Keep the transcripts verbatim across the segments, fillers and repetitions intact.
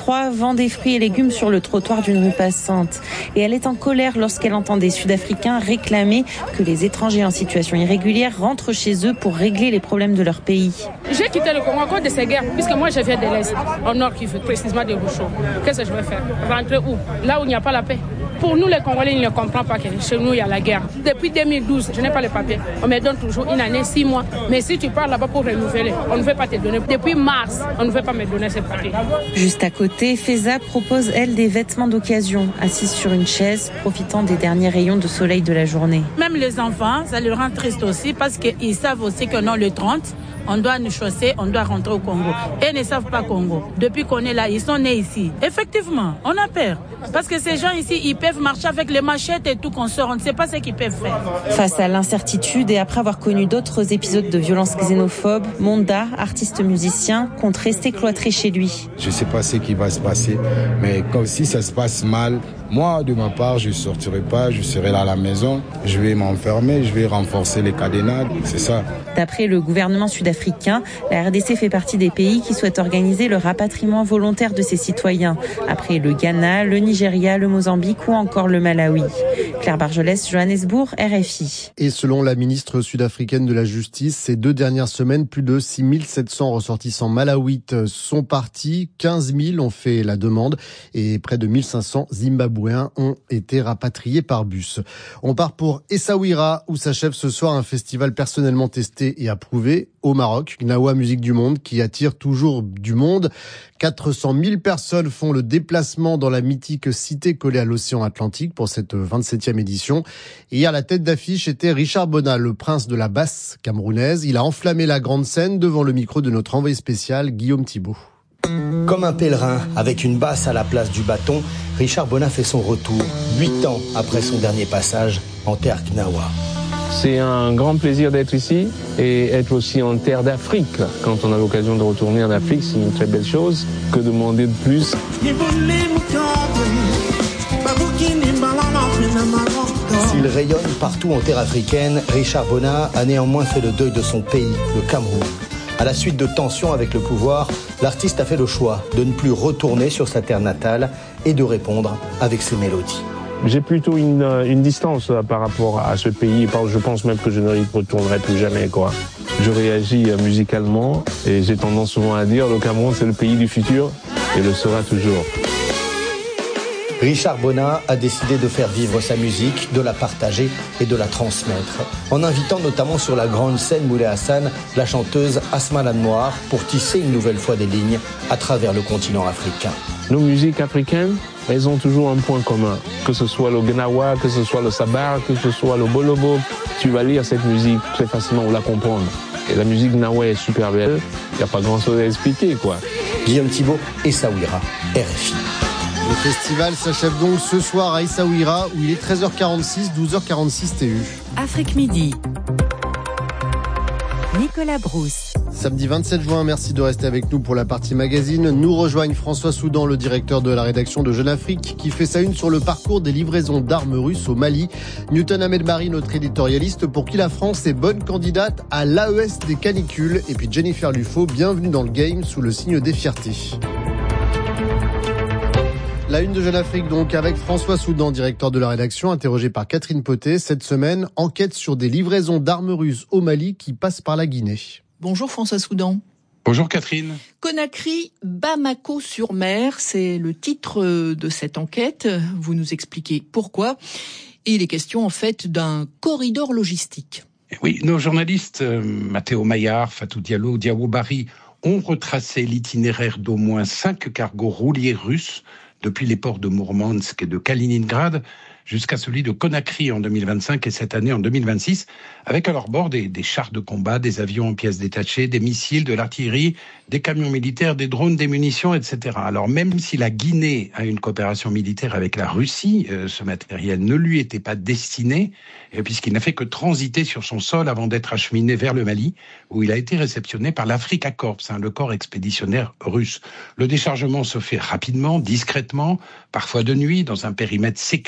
vingt-trois vend des fruits et légumes sur le trottoir d'une rue passante. Et elle est en colère lorsqu'elle entend des Sud-Africains réclamer que les étrangers en situation irrégulière rentrent chez eux pour régler les problèmes de leur pays. J'ai quitté le Congo à cause de ces guerres, puisque moi je viens de l'Est, au nord qui fait précisément des Rochaux. Qu'est-ce que je vais faire? Rentrer où? Là où il n'y a pas la paix. Pour nous les Congolais, ils ne comprennent pas que chez nous il y a la guerre. Depuis deux mille douze, je n'ai pas les papiers. On me donne toujours une année, six mois. Mais si tu pars là-bas pour renouveler, on ne veut pas te donner. Depuis mars, on ne veut pas me donner ces papiers. Juste à côté, Feza propose, elle, des vêtements d'occasion, assise sur une chaise, profitant des derniers rayons de soleil de la journée. Même les enfants, ça les rend tristes aussi parce qu'ils savent aussi que non, le trente, on doit nous chausser, on doit rentrer au Congo. Et ils ne savent pas Congo. Depuis qu'on est là, ils sont nés ici. Effectivement, on a peur. Parce que ces gens ici, ils peuvent marcher avec les machettes et tout qu'on sort. On ne sait pas ce qu'ils peuvent faire. Face à l'incertitude et après avoir connu d'autres épisodes de violences xénophobes, Monda, artiste musicien, compte rester cloîtré chez lui. Je ne sais pas ce qui va se passer, mais comme si ça se passe mal, moi, de ma part, je ne sortirai pas, je serai là à la maison, je vais m'enfermer, je vais renforcer les cadenas, c'est ça. D'après le gouvernement sud-africain, la R D C fait partie des pays qui souhaitent organiser le rapatriement volontaire de ses citoyens, après le Ghana, le Nigeria, le Mozambique ou encore le Malawi. Claire Bargelès, Johannesburg, R F I. Et selon la ministre sud-africaine de la Justice, ces deux dernières semaines, plus de six mille sept cents ressortissants malawites sont partis, quinze mille ont fait la demande et près de mille cinq cents Zimbabwéens ont été rapatriés par bus. On part pour Essaouira, où s'achève ce soir un festival personnellement testé et approuvé au Maroc, Gnawa Musique du Monde, qui attire toujours du monde. quatre cent mille personnes font le déplacement dans la mythique cité collée à l'océan Atlantique pour cette vingt-septième édition. Et hier, la tête d'affiche était Richard Bona, le prince de la basse camerounaise. Il a enflammé la grande scène devant le micro de notre envoyé spécial, Guillaume Thibault. Comme un pèlerin, avec une basse à la place du bâton, Richard Bona fait son retour, huit ans après son dernier passage en terre Gnawa. C'est un grand plaisir d'être ici et être aussi en terre d'Afrique. Quand on a l'occasion de retourner en Afrique, c'est une très belle chose. Que demander de plus? S'il rayonne partout en terre africaine, Richard Bona a néanmoins fait le deuil de son pays, le Cameroun. À la suite de tensions avec le pouvoir, l'artiste a fait le choix de ne plus retourner sur sa terre natale et de répondre avec ses mélodies. J'ai plutôt une, une distance par rapport à ce pays. Je pense même que je ne retournerai plus jamais, quoi. Je réagis musicalement et j'ai tendance souvent à dire le Cameroun, c'est le pays du futur et le sera toujours. Richard Bona a décidé de faire vivre sa musique, de la partager et de la transmettre, en invitant notamment sur la grande scène Moulay Hassan la chanteuse Asma La Noire pour tisser une nouvelle fois des lignes à travers le continent africain. Nos musiques africaines, elles ont toujours un point commun, que ce soit le Gnawa, que ce soit le Sabar, que ce soit le Bolobo. Tu vas lire cette musique très facilement ou la comprendre. Et la musique Gnawa est super belle, il n'y a pas grand chose à expliquer, quoi. Guillaume Thibault, Essaouira, R F I. Le festival s'achève donc ce soir à Essaouira où il est treize heures quarante-six, douze heures quarante-six T U. Afrique Midi. Nicolas Brousse. Samedi vingt-sept juin, merci de rester avec nous pour la partie magazine. Nous rejoignent François Soudan, le directeur de la rédaction de Jeune Afrique, qui fait sa une sur le parcours des livraisons d'armes russes au Mali. Newton Ahmed-Mari, notre éditorialiste, pour qui la France est bonne candidate à l'A E S des canicules. Et puis Jennifer Lufo, bienvenue dans le game sous le signe des fiertés. La une de Jeune Afrique, donc, avec François Soudan, directeur de la rédaction, interrogé par Catherine Potet. Cette semaine, enquête sur des livraisons d'armes russes au Mali qui passent par la Guinée. Bonjour François Soudan. Bonjour Catherine. Conakry, Bamako-sur-Mer, c'est le titre de cette enquête. Vous nous expliquez pourquoi. Et il est question en fait d'un corridor logistique. Oui, nos journalistes, euh, Mathéo Maillard, Fatou Diallo, Diawo Bari, ont retracé l'itinéraire d'au moins cinq cargos rouliers russes depuis les ports de Mourmansk et de Kaliningrad jusqu'à celui de Conakry en deux mille vingt-cinq et cette année en deux mille vingt-six, avec à leur bord des, des chars de combat, des avions en pièces détachées, des missiles, de l'artillerie, des camions militaires, des drones, des munitions, et cetera. Alors même si la Guinée a une coopération militaire avec la Russie, euh, ce matériel ne lui était pas destiné, euh, puisqu'il n'a fait que transiter sur son sol avant d'être acheminé vers le Mali, où il a été réceptionné par l'Africa Corps, hein, le corps expéditionnaire russe. Le déchargement se fait rapidement, discrètement, parfois de nuit, dans un périmètre sécurisé du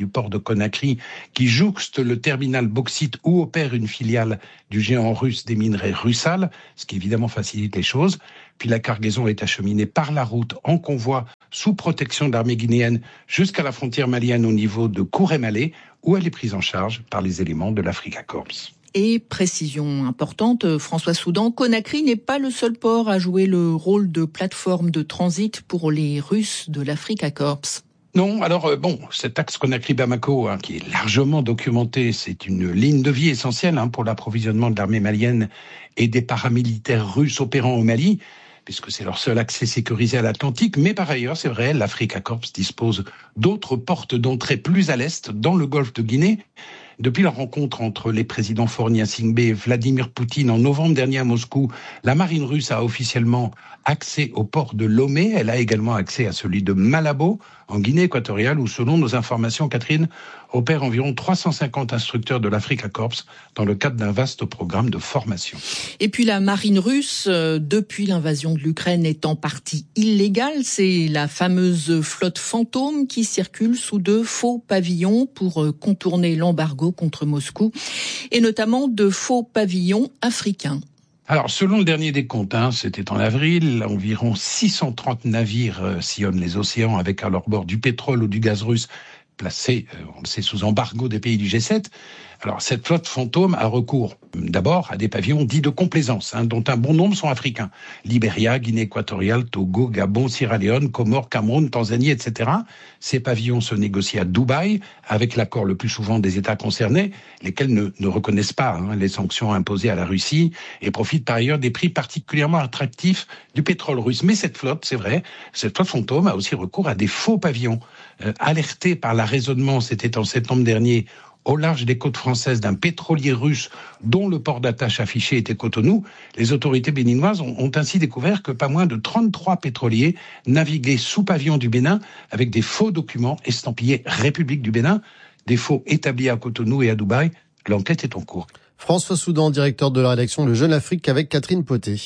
du port de Conakry, qui jouxte le terminal bauxite où opère une filiale du géant russe des minerais Rusal, ce qui évidemment facilite les choses. Puis la cargaison est acheminée par la route en convoi sous protection de l'armée guinéenne jusqu'à la frontière malienne au niveau de Kouré-Malé, où elle est prise en charge par les éléments de l'Africa Corps. Et précision importante, François Soudan, Conakry n'est pas le seul port à jouer le rôle de plateforme de transit pour les Russes de l'Africa Corps. Non, alors euh, bon, cet axe Conakry-Bamako, hein, qui est largement documenté, c'est une ligne de vie essentielle hein, pour l'approvisionnement de l'armée malienne et des paramilitaires russes opérant au Mali, puisque c'est leur seul accès sécurisé à l'Atlantique. Mais par ailleurs, c'est vrai, l'Africa Corps dispose d'autres portes d'entrée plus à l'est, dans le golfe de Guinée. Depuis la rencontre entre les présidents Faure Gnassingbé et Vladimir Poutine en novembre dernier à Moscou, la marine russe a officiellement accès au port de Lomé. Elle a également accès à celui de Malabo, en Guinée équatoriale, où selon nos informations, Catherine, opèrent environ trois cent cinquante instructeurs de l'Africa Corps dans le cadre d'un vaste programme de formation. Et puis la marine russe, euh, depuis l'invasion de l'Ukraine, est en partie illégale. C'est la fameuse flotte fantôme qui circule sous de faux pavillons pour euh, contourner l'embargo contre Moscou, et notamment de faux pavillons africains. Alors, selon le dernier des comptes, hein, c'était en avril, environ six cent trente navires euh, sillonnent les océans avec à leur bord du pétrole ou du gaz russe placé, euh, on le sait, sous embargo des pays du G sept. Alors, cette flotte fantôme a recours d'abord à des pavillons dits de complaisance, hein, dont un bon nombre sont africains. Libéria, Guinée équatoriale, Togo, Gabon, Sierra Leone, Comores, Cameroun, Tanzanie, et cetera. Ces pavillons se négocient à Dubaï, avec l'accord le plus souvent des États concernés, lesquels ne, ne reconnaissent pas hein, les sanctions imposées à la Russie et profitent par ailleurs des prix particulièrement attractifs du pétrole russe. Mais cette flotte, c'est vrai, cette flotte fantôme a aussi recours à des faux pavillons. Euh, alertés par l'arraisonnement, c'était en septembre dernier, au large des côtes françaises d'un pétrolier russe dont le port d'attache affiché était Cotonou, les autorités béninoises ont, ont ainsi découvert que pas moins de trente-trois pétroliers naviguaient sous pavillon du Bénin avec des faux documents estampillés République du Bénin, des faux établis à Cotonou et à Dubaï. L'enquête est en cours. François Soudan, directeur de la rédaction de Jeune Afrique avec Catherine Poté.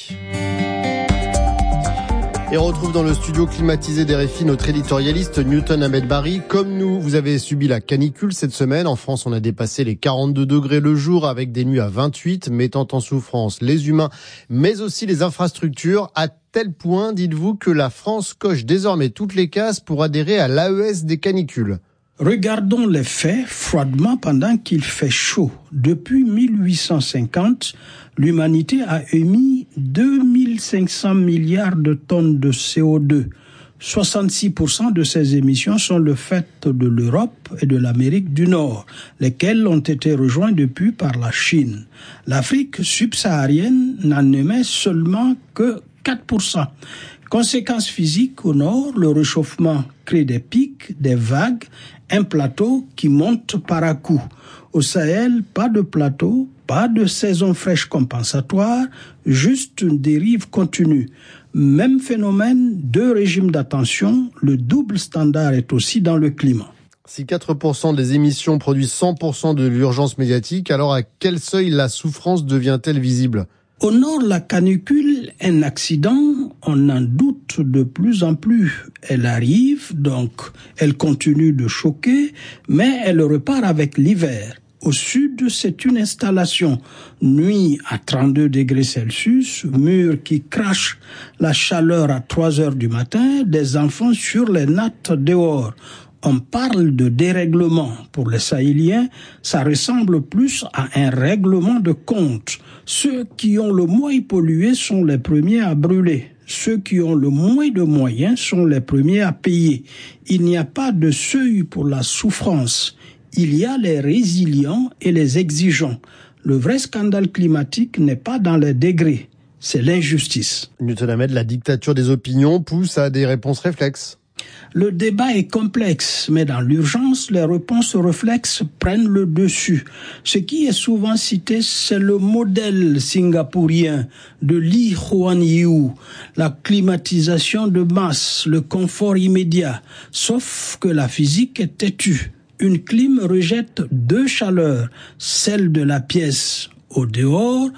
Et on retrouve dans le studio climatisé d'R F I notre éditorialiste Newton Ahmed Barry. Comme nous, vous avez subi la canicule cette semaine. En France, on a dépassé les quarante-deux degrés le jour avec des nuits à vingt-huit, mettant en souffrance les humains, mais aussi les infrastructures, à tel point, dites-vous, que la France coche désormais toutes les cases pour adhérer à l'A E S des canicules. Regardons les faits froidement pendant qu'il fait chaud. Depuis mille huit cent cinquante, l'humanité a émis deux mille cinq cents milliards de tonnes de C O deux. soixante-six pour cent de ces émissions sont le fait de l'Europe et de l'Amérique du Nord, lesquelles ont été rejoints depuis par la Chine. L'Afrique subsaharienne n'en émet seulement que quatre pour cent. Conséquences physiques au nord, le réchauffement crée des pics, des vagues, un plateau qui monte par à coups. Au Sahel, pas de plateau, pas de saison fraîche compensatoire, juste une dérive continue. Même phénomène, deux régimes d'attention, le double standard est aussi dans le climat. Si quatre pour cent des émissions produisent cent pour cent de l'urgence médiatique, alors à quel seuil la souffrance devient-elle visible ? Au nord, la canicule, un accident, on en doute de plus en plus. Elle arrive, donc elle continue de choquer, mais elle repart avec l'hiver. Au sud, c'est une installation. Nuit à trente-deux degrés Celsius, mur qui crache la chaleur à trois heures du matin, des enfants sur les nattes dehors. On parle de dérèglement. Pour les Sahéliens, ça ressemble plus à un règlement de compte. Ceux qui ont le moins pollué sont les premiers à brûler. Ceux qui ont le moins de moyens sont les premiers à payer. Il n'y a pas de seuil pour la souffrance. Il y a les résilients et les exigeants. Le vrai scandale climatique n'est pas dans les degrés, c'est l'injustice. Newton Ahmed, la dictature des opinions pousse à des réponses réflexes. Le débat est complexe, mais dans l'urgence, les réponses réflexes prennent le dessus. Ce qui est souvent cité, c'est le modèle singapourien de Lee Kuan Yew, la climatisation de masse, le confort immédiat. Sauf que la physique est têtue. Une clim rejette deux chaleurs, celle de la pièce au dehors,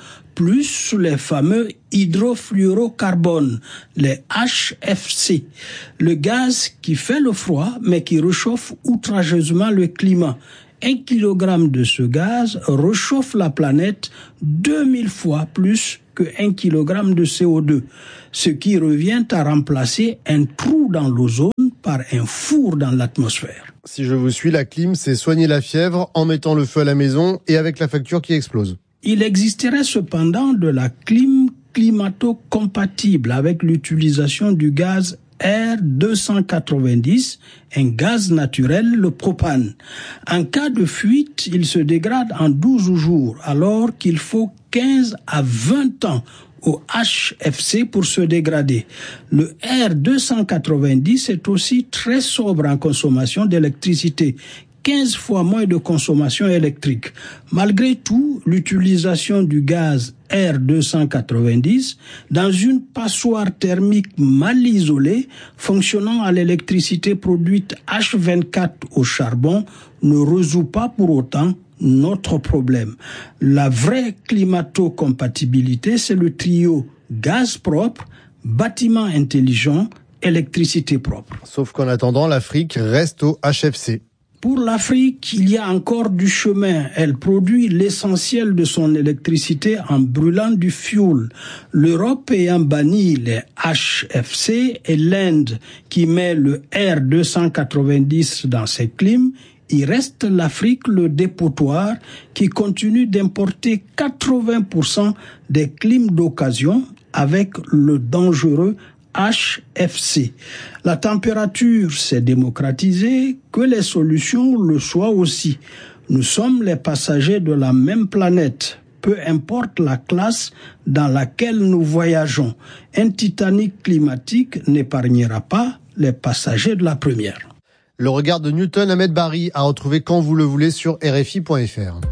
plus les fameux hydrofluorocarbones, les H F C, le gaz qui fait le froid mais qui réchauffe outrageusement le climat. Un kilogramme de ce gaz réchauffe la planète deux mille fois plus que un kilogramme de C O deux, ce qui revient à remplacer un trou dans l'ozone par un four dans l'atmosphère. Si je vous suis, la clim, c'est soigner la fièvre en mettant le feu à la maison et avec la facture qui explose. Il existerait cependant de la clim climato-compatible avec l'utilisation du gaz R deux cent quatre-vingt-dix, un gaz naturel, le propane. En cas de fuite, il se dégrade en douze jours, alors qu'il faut quinze à vingt ans au H F C pour se dégrader. Le R deux cent quatre-vingt-dix est aussi très sobre en consommation d'électricité, quinze fois moins de consommation électrique. Malgré tout, l'utilisation du gaz R deux cent quatre-vingt-dix dans une passoire thermique mal isolée, fonctionnant à l'électricité produite H vingt-quatre au charbon, ne résout pas pour autant notre problème. La vraie climato-compatibilité, c'est le trio gaz propre, bâtiment intelligent, électricité propre. Sauf qu'en attendant, l'Afrique reste au H F C. Pour l'Afrique, il y a encore du chemin. Elle produit l'essentiel de son électricité en brûlant du fioul. L'Europe ayant banni les H F C et l'Inde qui met le R deux cent quatre-vingt-dix dans ses clims, il reste l'Afrique le dépotoir qui continue d'importer quatre-vingts pour cent des clims d'occasion avec le dangereux H F C. La température s'est démocratisée, que les solutions le soient aussi. Nous sommes les passagers de la même planète, peu importe la classe dans laquelle nous voyageons. Un Titanic climatique n'épargnera pas les passagers de la première. Le regard de Newton Ahmed Barry à retrouver quand vous le voulez sur R F I point F R.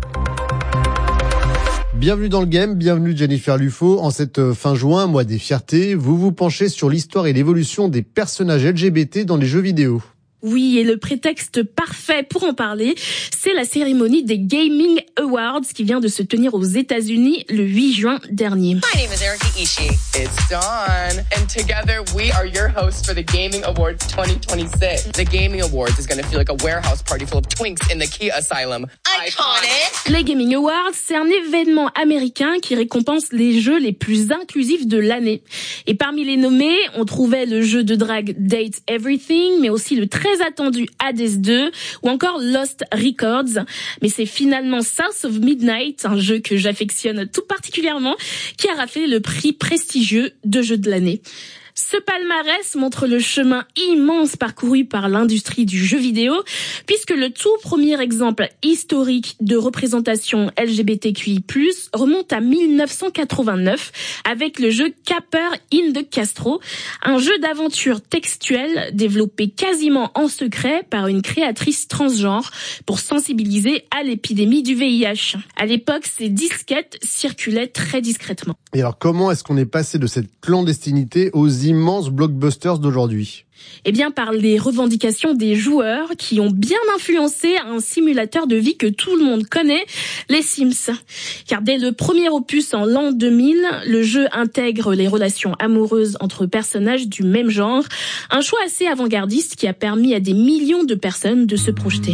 Bienvenue dans le game, bienvenue Jennifer Lufo. En cette fin juin, mois des fiertés, vous vous penchez sur l'histoire et l'évolution des personnages L G B T dans les jeux vidéo. Oui, et le prétexte parfait pour en parler, c'est la cérémonie des Gaming Awards qui vient de se tenir aux États-Unis le huit juin dernier. My name is Erika Ishii. It's Dawn. And together we are your hosts for the Gaming Awards twenty twenty-six. The Gaming Awards is going to feel like a warehouse party full of twinks in the Key Asylum. Iconic! Les Gaming Awards, c'est un événement américain qui récompense les jeux les plus inclusifs de l'année. Et parmi les nommés, on trouvait le jeu de drague Date Everything, mais aussi le très attendu Hades deux ou encore Lost Records. Mais c'est finalement South of Midnight, un jeu que j'affectionne tout particulièrement, qui a raflé le prix prestigieux de jeu de l'année. Ce palmarès montre le chemin immense parcouru par l'industrie du jeu vidéo, puisque le tout premier exemple historique de représentation L G B T Q I plus, remonte à mille neuf cent quatre-vingt-neuf avec le jeu Capper in the Castro, un jeu d'aventure textuelle développé quasiment en secret par une créatrice transgenre pour sensibiliser à l'épidémie du V I H. À l'époque, ces disquettes circulaient très discrètement. Et alors, comment est-ce qu'on est passé de cette clandestinité aux immenses blockbusters d'aujourd'hui? Eh bien, par les revendications des joueurs qui ont bien influencé un simulateur de vie que tout le monde connaît, les Sims. Car dès le premier opus en l'an deux mille, le jeu intègre les relations amoureuses entre personnages du même genre, un choix assez avant-gardiste qui a permis à des millions de personnes de se projeter.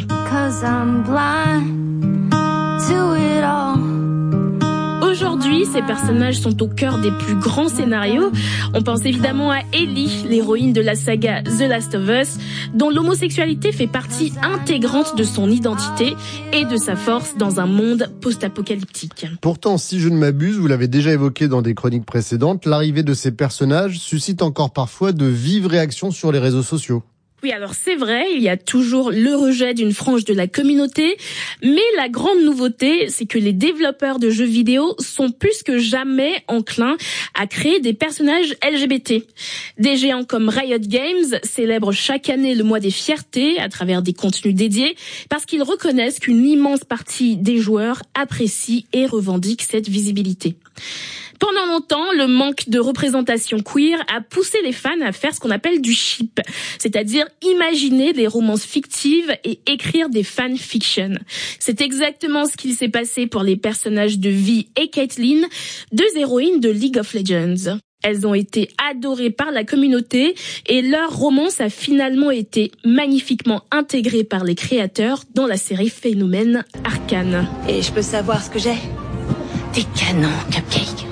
Aujourd'hui, ces personnages sont au cœur des plus grands scénarios. On pense évidemment à Ellie, l'héroïne de la saga The Last of Us, dont l'homosexualité fait partie intégrante de son identité et de sa force dans un monde post-apocalyptique. Pourtant, si je ne m'abuse, vous l'avez déjà évoqué dans des chroniques précédentes, l'arrivée de ces personnages suscite encore parfois de vives réactions sur les réseaux sociaux. Oui, alors c'est vrai, il y a toujours le rejet d'une frange de la communauté, mais la grande nouveauté, c'est que les développeurs de jeux vidéo sont plus que jamais enclins à créer des personnages L G B T. Des géants comme Riot Games célèbrent chaque année le mois des fiertés à travers des contenus dédiés, parce qu'ils reconnaissent qu'une immense partie des joueurs apprécient et revendiquent cette visibilité. Pendant longtemps, le manque de représentation queer a poussé les fans à faire ce qu'on appelle du ship, c'est-à-dire imaginer des romances fictives et écrire des fanfictions. C'est exactement ce qu'il s'est passé pour les personnages de Vi et Caitlyn, deux héroïnes de League of Legends. Elles ont été adorées par la communauté et leur romance a finalement été magnifiquement intégrée par les créateurs dans la série Phénomène Arcane. Et je peux savoir ce que j'ai ? Des canons, Cupcake.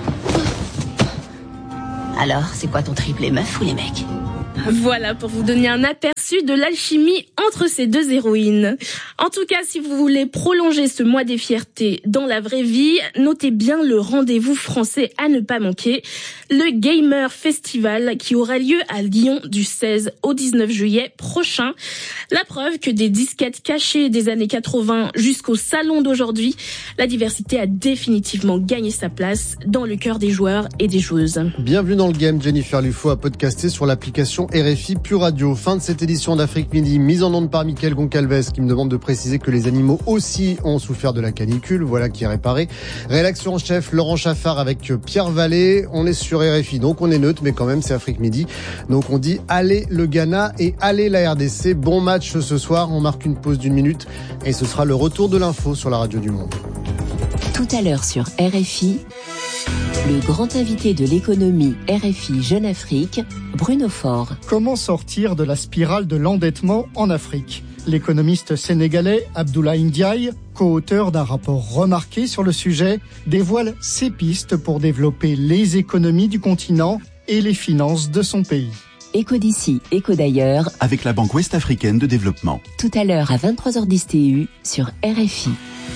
Alors, c'est quoi ton trip, les meufs ou les mecs ? Voilà pour vous donner un aperçu de l'alchimie entre ces deux héroïnes. En tout cas, si vous voulez prolonger ce mois des fiertés dans la vraie vie, notez bien le rendez-vous français à ne pas manquer, le Gamer Festival qui aura lieu à Lyon du seize au dix-neuf juillet prochain. La preuve que des disquettes cachées des années quatre-vingts jusqu'au salon d'aujourd'hui, la diversité a définitivement gagné sa place dans le cœur des joueurs et des joueuses. Bienvenue dans le game, Jennifer Lufo a podcasté sur l'application R F I Pure Radio. Fin de cette édition d'Afrique Midi, mise en onde par Mickaël Goncalves qui me demande de préciser que les animaux aussi ont souffert de la canicule, voilà qui est réparé. Rédaction en chef Laurent Chaffard avec Pierre Vallée. On est sur R F I, donc on est neutre, mais quand même c'est Afrique Midi. Donc on dit allez le Ghana et allez la R D C. Bon match ce soir, on marque une pause d'une minute et ce sera le retour de l'info sur la radio du Monde. Tout à l'heure sur R F I, le grand invité de l'économie R F I Jeune Afrique, Bruno Faure. Comment sortir de la spirale de l'endettement en Afrique ? L'économiste sénégalais Abdoulaye Ndiaye, co-auteur d'un rapport remarqué sur le sujet, dévoile ses pistes pour développer les économies du continent et les finances de son pays. Éco d'ici, éco d'ailleurs. Avec la Banque Ouest-Africaine de Développement. Tout à l'heure à vingt-trois heures dix T U sur R F I.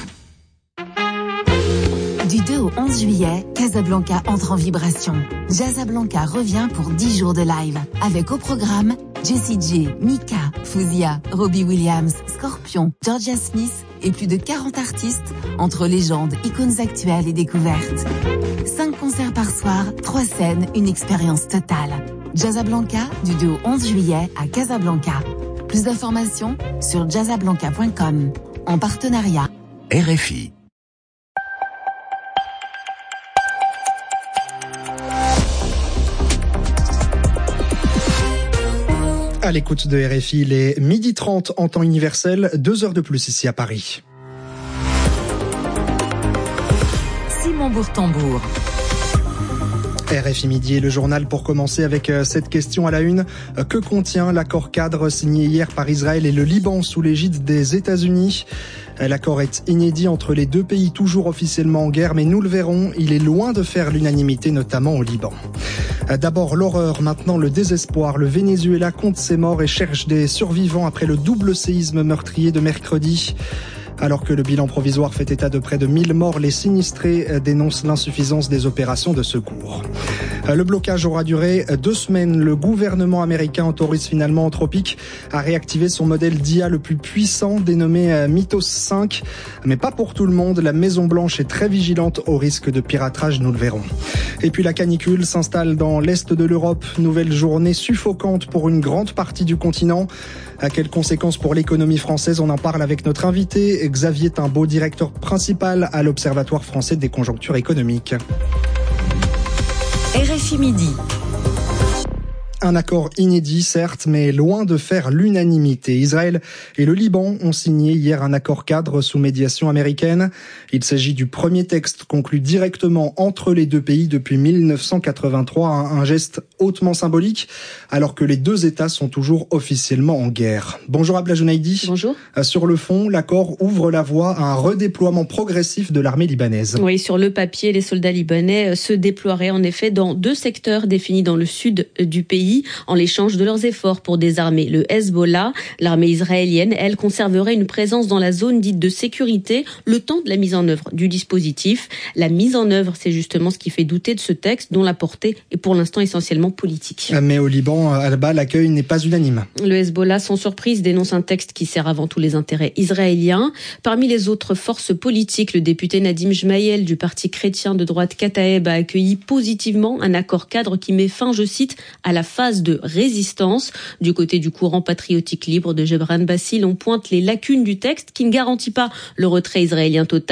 Du deux au onze juillet, Casablanca entre en vibration. Jazzablanca revient pour dix jours de live. Avec au programme Jessie J, Mika, Fouzia, Robbie Williams, Scorpion, Georgia Smith et plus de quarante artistes entre légendes, icônes actuelles et découvertes. cinq concerts par soir, trois scènes, une expérience totale. Jazzablanca du deux au onze juillet à Casablanca. Plus d'informations sur jazzablanca point com. En partenariat R F I. À l'écoute de R F I, il est midi trente en temps universel, deux heures de plus ici à Paris. Simon Bourtambour. R F I Midi et le journal pour commencer avec cette question à la une. Que contient l'accord cadre signé hier par Israël et le Liban sous l'égide des États-Unis ? L'accord est inédit entre les deux pays toujours officiellement en guerre, mais nous le verrons, il est loin de faire l'unanimité, notamment au Liban. D'abord l'horreur, maintenant le désespoir. Le Venezuela compte ses morts et cherche des survivants après le double séisme meurtrier de mercredi. Alors que le bilan provisoire fait état de près de mille morts, les sinistrés dénoncent l'insuffisance des opérations de secours. Le blocage aura duré deux semaines. Le gouvernement américain autorise finalement Anthropic à réactiver son modèle d'I A le plus puissant, dénommé Mythos cinq. Mais pas pour tout le monde. La Maison-Blanche est très vigilante au risque de piratage, nous le verrons. Et puis la canicule s'installe dans l'est de l'Europe. Nouvelle journée suffocante pour une grande partie du continent. À quelles conséquences pour l'économie française ? On en parle avec notre invité, Xavier Timbaud, directeur principal à l'Observatoire français des conjonctures économiques. R F I Midi. Un accord inédit, certes, mais loin de faire l'unanimité. Israël et le Liban ont signé hier un accord cadre sous médiation américaine. Il s'agit du premier texte conclu directement entre les deux pays depuis mille neuf cent quatre-vingt-trois, un geste hautement symbolique, alors que les deux États sont toujours officiellement en guerre. Bonjour Abla Jounaidi. Bonjour. Sur le fond, l'accord ouvre la voie à un redéploiement progressif de l'armée libanaise. Oui, sur le papier, les soldats libanais se déploieraient en effet dans deux secteurs définis dans le sud du pays, en l'échange de leurs efforts pour désarmer le Hezbollah. L'armée israélienne, elle, conserverait une présence dans la zone dite de sécurité le temps de la mise en œuvre du dispositif. La mise en œuvre, c'est justement ce qui fait douter de ce texte dont la portée est pour l'instant essentiellement politique. Mais au Liban, Alba, l'accueil n'est pas unanime. Le Hezbollah, sans surprise, dénonce un texte qui sert avant tout les intérêts israéliens. Parmi les autres forces politiques, le député Nadim Jmaïel du parti chrétien de droite Kataeb a accueilli positivement un accord cadre qui met fin, je cite, à la phase de résistance. Du côté du courant patriotique libre de Gebran Bassil, on pointe les lacunes du texte qui ne garantit pas le retrait israélien total.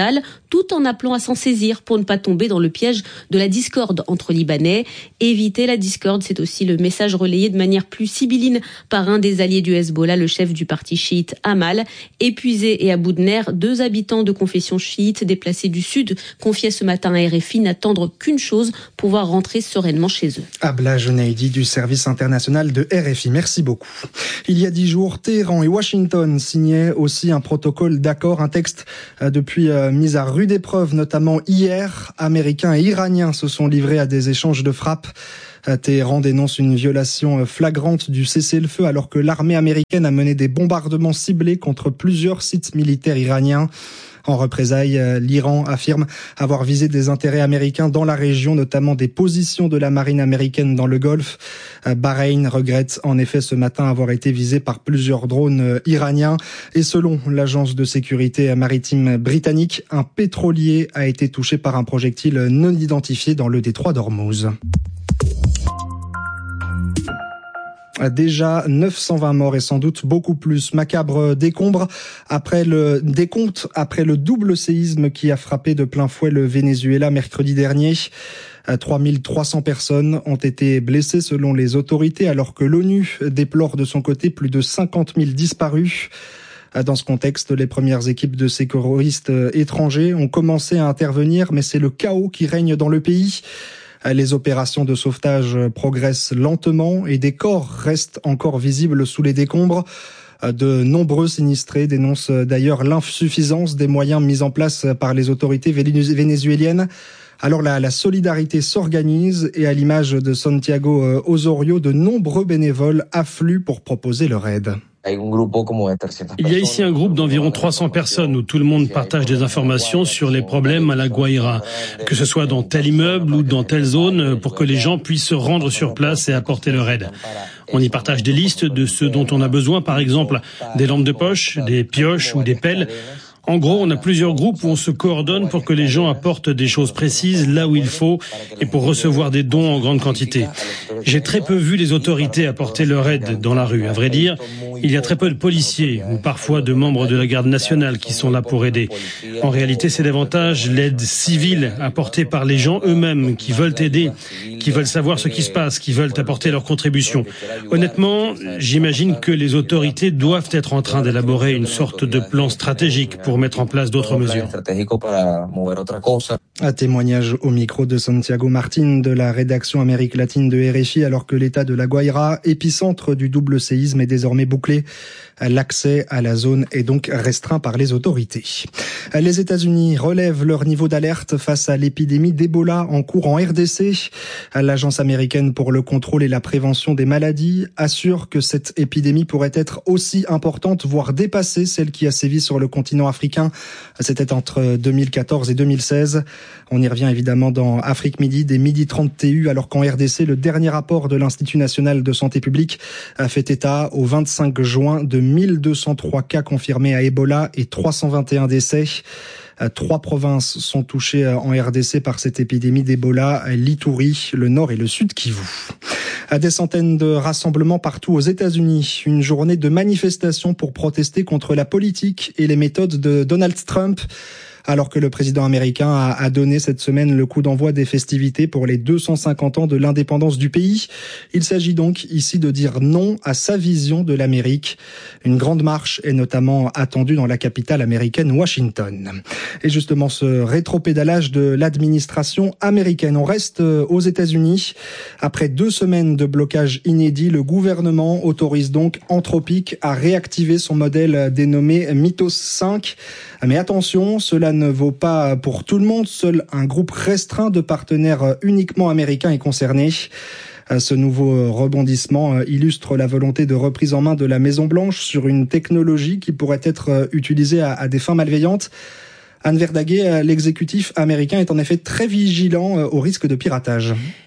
tout en appelant à s'en saisir pour ne pas tomber dans le piège de la discorde entre Libanais. Éviter la discorde, c'est aussi le message relayé de manière plus sibylline par un des alliés du Hezbollah, le chef du parti chiite Amal. Épuisés et à bout de nerfs, deux habitants de confession chiite déplacés du sud confiaient ce matin à R F I n'attendre qu'une chose, pouvoir rentrer sereinement chez eux. Abla Genaidi du service international de R F I, merci beaucoup. Il y a dix jours, Téhéran et Washington signaient aussi un protocole d'accord, un texte depuis mis à rude épreuve, notamment hier. Américains et Iraniens se sont livrés à des échanges de frappes. Téhéran dénonce une violation flagrante du cessez-le-feu alors que l'armée américaine a mené des bombardements ciblés contre plusieurs sites militaires iraniens. En représailles, l'Iran affirme avoir visé des intérêts américains dans la région, notamment des positions de la marine américaine dans le Golfe. Bahreïn regrette en effet ce matin avoir été visé par plusieurs drones iraniens. Et selon l'agence de sécurité maritime britannique, un pétrolier a été touché par un projectile non identifié dans le détroit d'Ormuz. Déjà neuf cent vingt morts et sans doute beaucoup plus. Macabre décombre après le décompte après le double séisme qui a frappé de plein fouet le Venezuela mercredi dernier. trois mille trois cents personnes ont été blessées selon les autorités alors que l'ONU déplore de son côté plus de cinquante mille disparus. Dans ce contexte, les premières équipes de secouristes étrangers ont commencé à intervenir, mais c'est le chaos qui règne dans le pays. Les opérations de sauvetage progressent lentement et des corps restent encore visibles sous les décombres. De nombreux sinistrés dénoncent d'ailleurs l'insuffisance des moyens mis en place par les autorités vénézuéliennes. Alors la, la solidarité s'organise et à l'image de Santiago Osorio, de nombreux bénévoles affluent pour proposer leur aide. Il y a ici un groupe d'environ trois cents personnes où tout le monde partage des informations sur les problèmes à La Guaira, que ce soit dans tel immeuble ou dans telle zone, pour que les gens puissent se rendre sur place et apporter leur aide. On y partage des listes de ce dont on a besoin, par exemple des lampes de poche, des pioches ou des pelles. En gros, on a plusieurs groupes où on se coordonne pour que les gens apportent des choses précises là où il faut et pour recevoir des dons en grande quantité. J'ai très peu vu les autorités apporter leur aide dans la rue. À vrai dire, il y a très peu de policiers ou parfois de membres de la garde nationale qui sont là pour aider. En réalité, c'est davantage l'aide civile apportée par les gens eux-mêmes qui veulent aider, qui veulent savoir ce qui se passe, qui veulent apporter leur contribution. Honnêtement, j'imagine que les autorités doivent être en train d'élaborer une sorte de plan stratégique pour mettre en place d'autres mesures. Un témoignage au micro de Santiago Martin de la rédaction Amérique latine de R F I, alors que l'état de La Guaira, épicentre du double séisme, est désormais bouclé. L'accès à la zone est donc restreint par les autorités. Les États-Unis relèvent leur niveau d'alerte face à l'épidémie d'Ebola en cours en R D C. L'Agence américaine pour le contrôle et la prévention des maladies assure que cette épidémie pourrait être aussi importante, voire dépasser celle qui a sévi sur le continent africain. C'était entre deux mille quatorze et deux mille seize. On y revient évidemment dans Afrique Midi, des Midi trente T U, alors qu'en R D C, le dernier rapport de l'Institut national de santé publique a fait état au vingt-cinq juin de mille deux cent trois cas confirmés à Ebola et trois cent vingt et un décès. Trois provinces sont touchées en R D C par cette épidémie d'Ebola, l'Ituri, le Nord et le Sud Kivu. Des centaines de rassemblements partout aux États-Unis, une journée de manifestation pour protester contre la politique et les méthodes de Donald Trump. Alors que le président américain a donné cette semaine le coup d'envoi des festivités pour les deux cent cinquante ans de l'indépendance du pays. Il s'agit donc ici de dire non à sa vision de l'Amérique. Une grande marche est notamment attendue dans la capitale américaine, Washington. Et justement, ce rétropédalage de l'administration américaine. On reste aux États-Unis. Après deux semaines de blocage inédit, le gouvernement autorise donc Anthropic à réactiver son modèle dénommé Mythos cinq. Mais attention, cela ne vaut pas pour tout le monde. Seul un groupe restreint de partenaires uniquement américains est concerné. Ce nouveau rebondissement illustre la volonté de reprise en main de la Maison-Blanche sur une technologie qui pourrait être utilisée à, à des fins malveillantes. Anne Verdaguer, l'exécutif américain est en effet très vigilant au risque de piratage.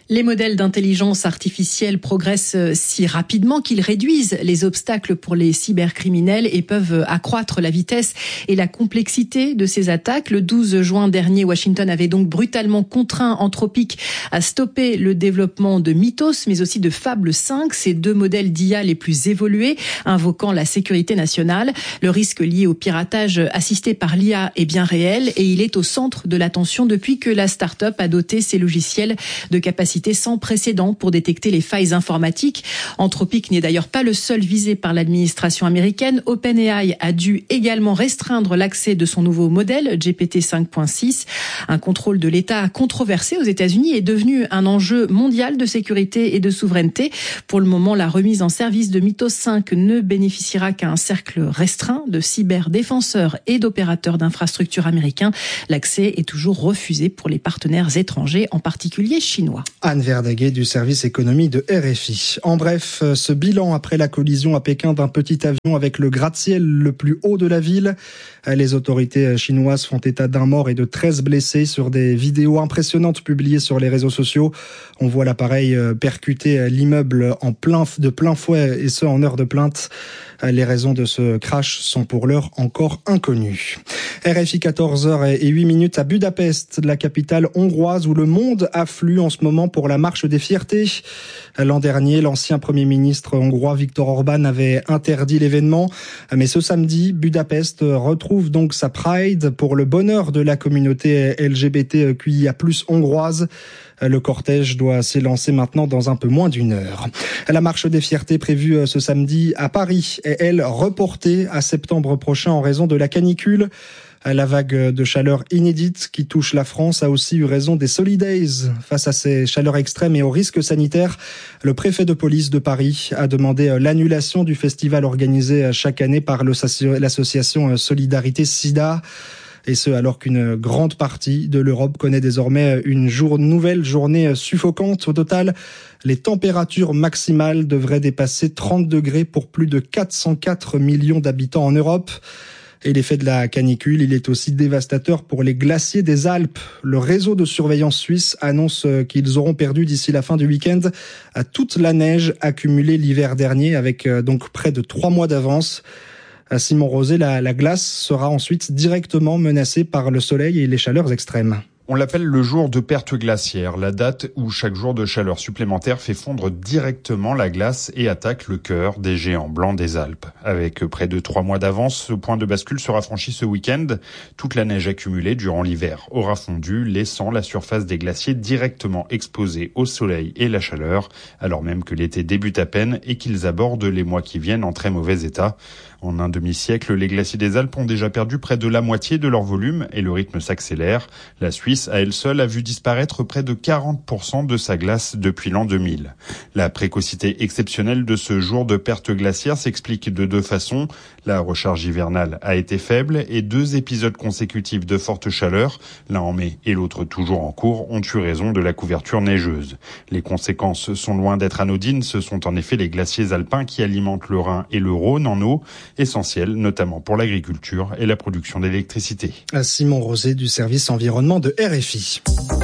Les modèles d'intelligence artificielle progressent si rapidement qu'ils réduisent les obstacles pour les cybercriminels et peuvent accroître la vitesse et la complexité de ces attaques. Le douze juin dernier, Washington avait donc brutalement contraint Anthropic à stopper le développement de Mythos, mais aussi de Fable cinq, ces deux modèles d'I A les plus évolués, invoquant la sécurité nationale. Le risque lié au piratage assisté par l'I A est bien réel et il est au centre de l'attention depuis que la start-up a doté ses logiciels de capacités sans précédent pour détecter les failles informatiques. Anthropic n'est d'ailleurs pas le seul visé par l'administration américaine. OpenAI a dû également restreindre l'accès de son nouveau modèle, G P T cinq point six. Un contrôle de l'État controversé aux États-Unis est devenu un enjeu mondial de sécurité et de souveraineté. Pour le moment, la remise en service de Mythos cinq ne bénéficiera qu'à un cercle restreint de cyberdéfenseurs et d'opérateurs d'infrastructures américains. L'accès est toujours refusé pour les partenaires étrangers, en particulier chinois. Anne Verdaguet du service économie de R F I. En bref, ce bilan après la collision à Pékin d'un petit avion avec le gratte-ciel le plus haut de la ville. Les autorités chinoises font état d'un mort et de treize blessés sur des vidéos impressionnantes publiées sur les réseaux sociaux. On voit l'appareil percuter l'immeuble en plein, de plein fouet et ce en heure de plainte. Les raisons de ce crash sont pour l'heure encore inconnues. R F I quatorze heures et huit minutes à Budapest, la capitale hongroise où le monde afflue en ce moment pour la marche des fiertés. L'an dernier, l'ancien Premier ministre hongrois Viktor Orban avait interdit l'événement. Mais ce samedi, Budapest retrouve donc sa Pride pour le bonheur de la communauté L G B T Q I A plus, hongroise. Le cortège doit s'élancer maintenant dans un peu moins d'une heure. La marche des fiertés prévue ce samedi à Paris est, elle, reportée à septembre prochain en raison de la canicule. La vague de chaleur inédite qui touche la France a aussi eu raison des Solidays. Face à ces chaleurs extrêmes et aux risques sanitaires, le préfet de police de Paris a demandé l'annulation du festival organisé chaque année par l'association Solidarité Sida. Et ce, alors qu'une grande partie de l'Europe connaît désormais une jour, nouvelle journée suffocante. Au total, les températures maximales devraient dépasser trente degrés pour plus de quatre cent quatre millions d'habitants en Europe. Et l'effet de la canicule, il est aussi dévastateur pour les glaciers des Alpes. Le réseau de surveillance suisse annonce qu'ils auront perdu d'ici la fin du week-end toute la neige accumulée l'hiver dernier, avec donc près de trois mois d'avance. À Simon Rosé, la, la glace sera ensuite directement menacée par le soleil et les chaleurs extrêmes. On l'appelle le jour de perte glaciaire, la date où chaque jour de chaleur supplémentaire fait fondre directement la glace et attaque le cœur des géants blancs des Alpes. Avec près de trois mois d'avance, ce point de bascule sera franchi ce week-end. Toute la neige accumulée durant l'hiver aura fondu, laissant la surface des glaciers directement exposée au soleil et la chaleur, alors même que l'été débute à peine et qu'ils abordent les mois qui viennent en très mauvais état. En un demi-siècle, les glaciers des Alpes ont déjà perdu près de la moitié de leur volume et le rythme s'accélère. La Suisse, à elle seule, a vu disparaître près de quarante pour cent de sa glace depuis l'an deux mille. La précocité exceptionnelle de ce jour de perte glaciaire s'explique de deux façons. La recharge hivernale a été faible et deux épisodes consécutifs de forte chaleur, l'un en mai et l'autre toujours en cours, ont eu raison de la couverture neigeuse. Les conséquences sont loin d'être anodines. Ce sont en effet les glaciers alpins qui alimentent le Rhin et le Rhône en eau, essentiel notamment pour l'agriculture et la production d'électricité. Simon Rosé du service environnement de R F I.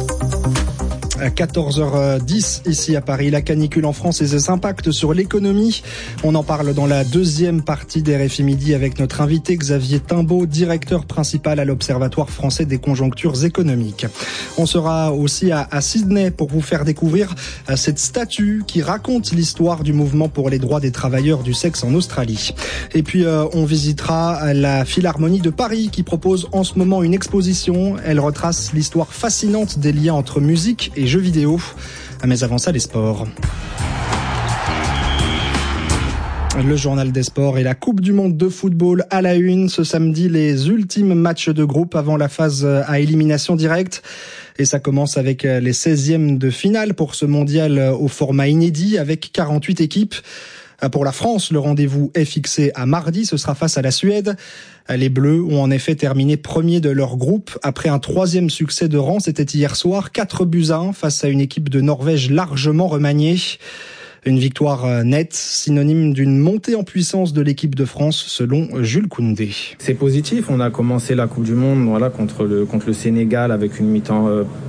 À quatorze heures dix ici à Paris, la canicule en France et ses impacts sur l'économie. On en parle dans la deuxième partie d'R F I Midi avec notre invité Xavier Timbaud, directeur principal à l'Observatoire français des conjonctures économiques. On sera aussi à, à Sydney pour vous faire découvrir cette statue qui raconte l'histoire du mouvement pour les droits des travailleurs du sexe en Australie. Et puis euh, on visitera la Philharmonie de Paris qui propose en ce moment une exposition. Elle retrace l'histoire fascinante des liens entre musique et jeux vidéo. Mais avant ça, les sports. Le journal des sports et la Coupe du monde de football à la une. Ce samedi, les ultimes matchs de groupe avant la phase à élimination directe. Et ça commence avec les seizièmes de finale pour ce mondial au format inédit avec quarante-huit équipes. Pour la France, le rendez-vous est fixé à mardi, ce sera face à la Suède. Les Bleus ont en effet terminé premier de leur groupe après un troisième succès de rang, c'était hier soir, quatre buts à un face à une équipe de Norvège largement remaniée. Une victoire nette, synonyme d'une montée en puissance de l'équipe de France, selon Jules Koundé. C'est positif, on a commencé la Coupe du Monde voilà, contre, le, contre le Sénégal avec une mi-temps... Euh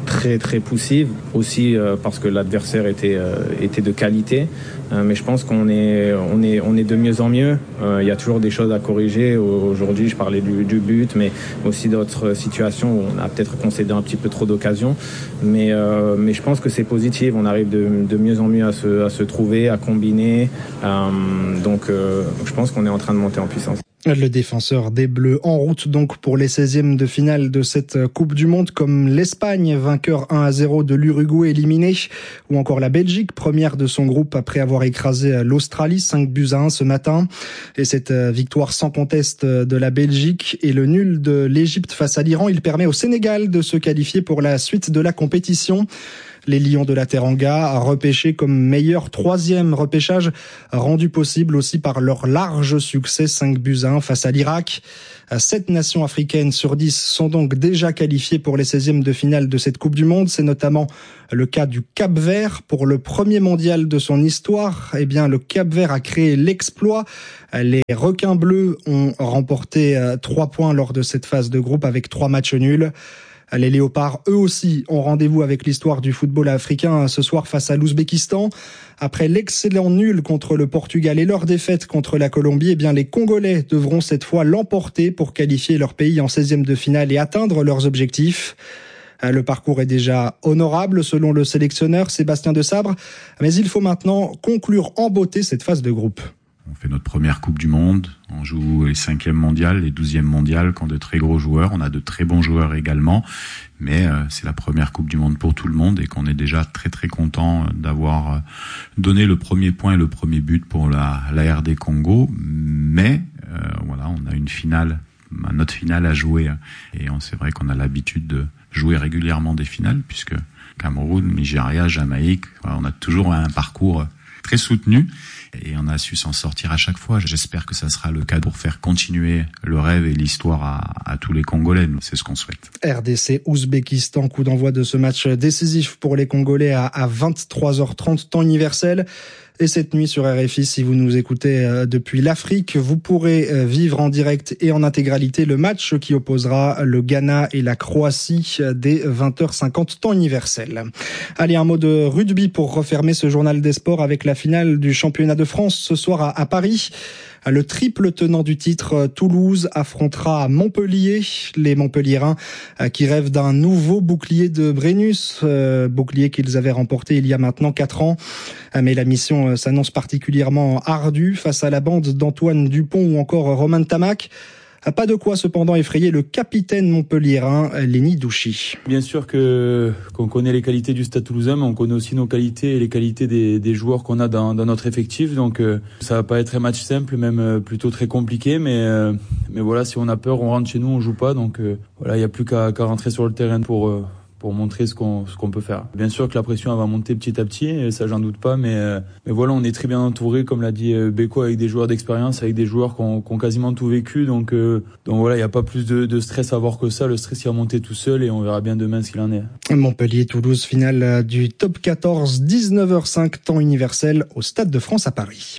très très poussive, aussi euh, parce que l'adversaire était euh, était de qualité. Euh, mais je pense qu'on est on est on est de mieux en mieux. Euh, il y a toujours des choses à corriger. Aujourd'hui, je parlais du, du but, mais aussi d'autres situations où on a peut-être concédé un petit peu trop d'occasions. Mais euh, mais je pense que c'est positif. On arrive de, de mieux en mieux à se à se trouver, à combiner. Euh, donc euh, je pense qu'on est en train de monter en puissance. Le défenseur des Bleus en route donc pour les seizièmes de finale de cette Coupe du Monde, comme l'Espagne, vainqueur un à zéro de l'Uruguay éliminé, ou encore la Belgique, première de son groupe après avoir écrasé l'Australie, cinq buts à un ce matin. Et cette victoire sans conteste de la Belgique et le nul de l'Égypte face à l'Iran, il permet au Sénégal de se qualifier pour la suite de la compétition. Les Lions de la Teranga a repêché comme meilleur troisième repêchage, rendu possible aussi par leur large succès cinq buts à un face à l'Irak. Sept nations africaines sur dix sont donc déjà qualifiées pour les seizièmes de finale de cette Coupe du Monde. C'est notamment le cas du Cap-Vert. Pour le premier mondial de son histoire, eh bien, le Cap-Vert a créé l'exploit. Les requins bleus ont remporté trois points lors de cette phase de groupe avec trois matchs nuls. Les Léopards, eux aussi, ont rendez-vous avec l'histoire du football africain ce soir face à l'Ouzbékistan. Après l'excellent nul contre le Portugal et leur défaite contre la Colombie, eh bien, les Congolais devront cette fois l'emporter pour qualifier leur pays en seizième de finale et atteindre leurs objectifs. Le parcours est déjà honorable selon le sélectionneur Sébastien Desabre, mais il faut maintenant conclure en beauté cette phase de groupe. On fait notre première Coupe du Monde, on joue les cinquièmes mondiales, les douzièmes mondiales, qui ont de très gros joueurs. On a de très bons joueurs également, mais euh, c'est la première Coupe du Monde pour tout le monde et qu'on est déjà très très content d'avoir donné le premier point et le premier but pour la, la R D Congo. Mais euh, voilà, on a une finale, notre finale à jouer et on, c'est vrai qu'on a l'habitude de jouer régulièrement des finales puisque Cameroun, Nigeria, Jamaïque, voilà, on a toujours un parcours très soutenu. Et on a su s'en sortir à chaque fois. J'espère que ça sera le cas pour faire continuer le rêve et l'histoire à, à tous les Congolais. C'est ce qu'on souhaite. R D C Ouzbékistan, coup d'envoi de ce match décisif pour les Congolais à, à vingt-trois heures trente, temps universel. Et cette nuit sur R F I, si vous nous écoutez depuis l'Afrique, vous pourrez vivre en direct et en intégralité le match qui opposera le Ghana et la Croatie dès vingt heures cinquante, temps universel. Allez, un mot de rugby pour refermer ce journal des sports avec la finale du championnat de France ce soir à, à Paris. Le triple tenant du titre, Toulouse, affrontera Montpellier. Les Montpelliérains qui rêvent d'un nouveau bouclier de Brennus, euh, bouclier qu'ils avaient remporté il y a maintenant quatre ans. Mais la mission s'annonce particulièrement ardue face à la bande d'Antoine Dupont ou encore Romain Tamac. Pas de quoi cependant effrayer le capitaine montpelliérain, Lenny Douchy. Bien sûr que qu'on connaît les qualités du Stade Toulousain, mais on connaît aussi nos qualités et les qualités des, des joueurs qu'on a dans, dans notre effectif. Donc euh, ça va pas être un match simple, même euh, plutôt très compliqué. Mais euh, mais voilà, si on a peur, on rentre chez nous, on joue pas. Donc euh, voilà, il y a plus qu'à, qu'à rentrer sur le terrain pour euh, pour montrer ce qu'on ce qu'on peut faire. Bien sûr que la pression elle va monter petit à petit, et ça j'en doute pas, mais euh, mais voilà, on est très bien entouré, comme l'a dit euh, Beko, avec des joueurs d'expérience, avec des joueurs qui ont, qui ont quasiment tout vécu, donc euh, donc voilà, il y a pas plus de, de stress à avoir que ça. Le stress il va monter tout seul et on verra bien demain ce qu'il en est. Montpellier-Toulouse, finale du top quatorze, dix-neuf heures cinq, temps universel au Stade de France à Paris.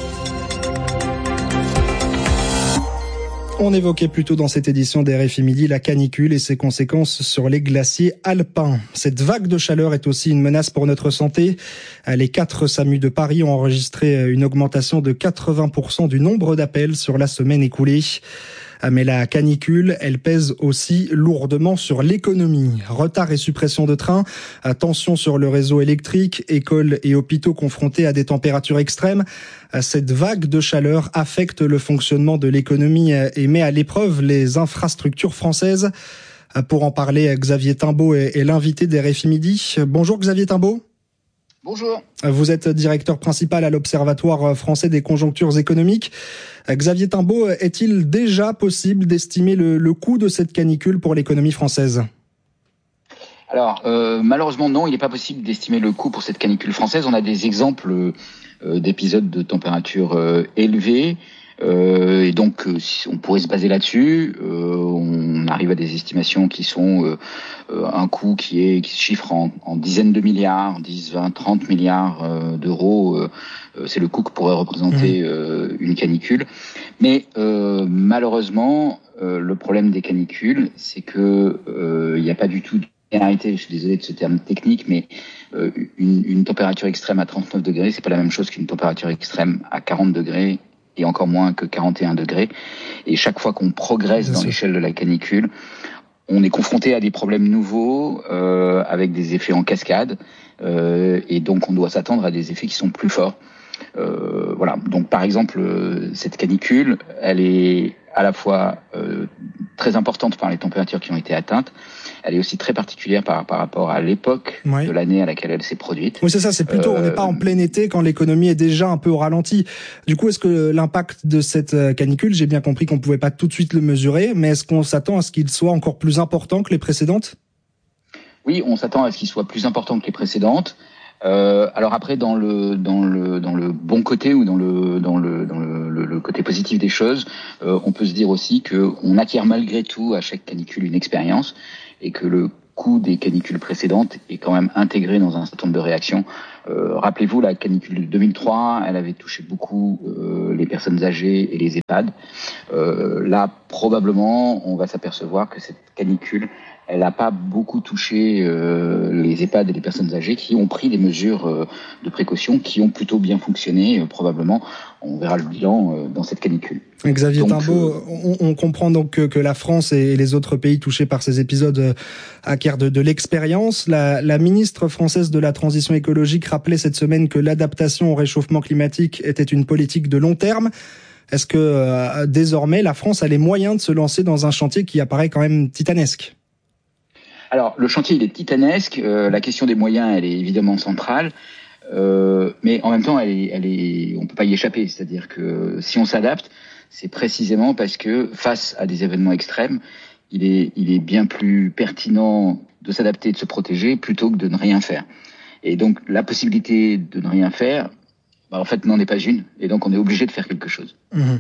On évoquait plus tôt dans cette édition d'R F I Midi la canicule et ses conséquences sur les glaciers alpins. Cette vague de chaleur est aussi une menace pour notre santé. Les quatre SAMU de Paris ont enregistré une augmentation de quatre-vingts pour cent du nombre d'appels sur la semaine écoulée. Mais la canicule, elle pèse aussi lourdement sur l'économie. Retard et suppression de trains, tension sur le réseau électrique, écoles et hôpitaux confrontés à des températures extrêmes. Cette vague de chaleur affecte le fonctionnement de l'économie et met à l'épreuve les infrastructures françaises. Pour en parler, Xavier Timbaud est l'invité d'R F I Midi. Bonjour Xavier Timbaud. Bonjour. Vous êtes directeur principal à l'Observatoire français des conjonctures économiques. Xavier Timbaud, est-il déjà possible d'estimer le, le coût de cette canicule pour l'économie française ? Alors, euh, malheureusement, non, il n'est pas possible d'estimer le coût pour cette canicule française. On a des exemples euh, d'épisodes de température euh, élevée. Euh, et donc, euh, on pourrait se baser là-dessus. Euh, on arrive à des estimations qui sont euh, euh, un coût qui est qui se chiffre en, en dizaines de milliards, dix, vingt, trente milliards euh, d'euros. Euh, c'est le coût que pourrait représenter euh, une canicule. Mais euh, malheureusement, euh, le problème des canicules, c'est que euh, il n'y a pas du tout linéarité, je suis désolé de ce terme technique, mais euh, une, une température extrême à trente-neuf degrés, c'est pas la même chose qu'une température extrême à quarante degrés et encore moins que quarante et un degrés. Et chaque fois qu'on progresse Bien dans sûr. l'échelle de la canicule, on est confronté à des problèmes nouveaux euh, avec des effets en cascade euh, et donc on doit s'attendre à des effets qui sont plus forts. Euh, voilà. Donc par exemple, cette canicule, elle est à la fois euh, très importante par les températures qui ont été atteintes. Elle est aussi très particulière par, par rapport à l'époque ouais. de l'année à laquelle elle s'est produite. Oui, c'est ça, c'est plutôt, euh, on n'est pas en plein été quand l'économie est déjà un peu au ralenti. Du coup, est-ce que l'impact de cette canicule, j'ai bien compris qu'on ne pouvait pas tout de suite le mesurer, mais est-ce qu'on s'attend à ce qu'il soit encore plus important que les précédentes ? Oui, on s'attend à ce qu'il soit plus important que les précédentes. Euh, alors après, dans le dans le dans le bon côté ou dans le dans le dans le, le, le côté positif des choses, euh, on peut se dire aussi que on acquiert malgré tout à chaque canicule une expérience et que le coût des canicules précédentes est quand même intégré dans un certain nombre de réactions. Euh, rappelez-vous, la canicule de deux mille trois, elle avait touché beaucoup euh, les personnes âgées et les EHPAD. Euh, là, probablement, on va s'apercevoir que cette canicule, elle n'a pas beaucoup touché euh, les EHPAD et les personnes âgées qui ont pris des mesures euh, de précaution qui ont plutôt bien fonctionné. Euh, probablement, on verra le bilan euh, dans cette canicule. Xavier donc, Timbaud, euh, on, on comprend donc que, que la France et les autres pays touchés par ces épisodes euh, acquièrent de, de l'expérience. La, la ministre française de la Transition écologique rappelait cette semaine que l'adaptation au réchauffement climatique était une politique de long terme. Est-ce que euh, désormais la France a les moyens de se lancer dans un chantier qui apparaît quand même titanesque ? Alors, le chantier, il est titanesque. Euh, la question des moyens, elle est évidemment centrale. Euh, mais en même temps, elle est, elle est, on peut pas y échapper. C'est-à-dire que si on s'adapte, c'est précisément parce que face à des événements extrêmes, il est, il est bien plus pertinent de s'adapter et de se protéger plutôt que de ne rien faire. Et donc, la possibilité de ne rien faire, bah, en fait, n'en est pas une. Et donc, on est obligé de faire quelque chose. Mmh.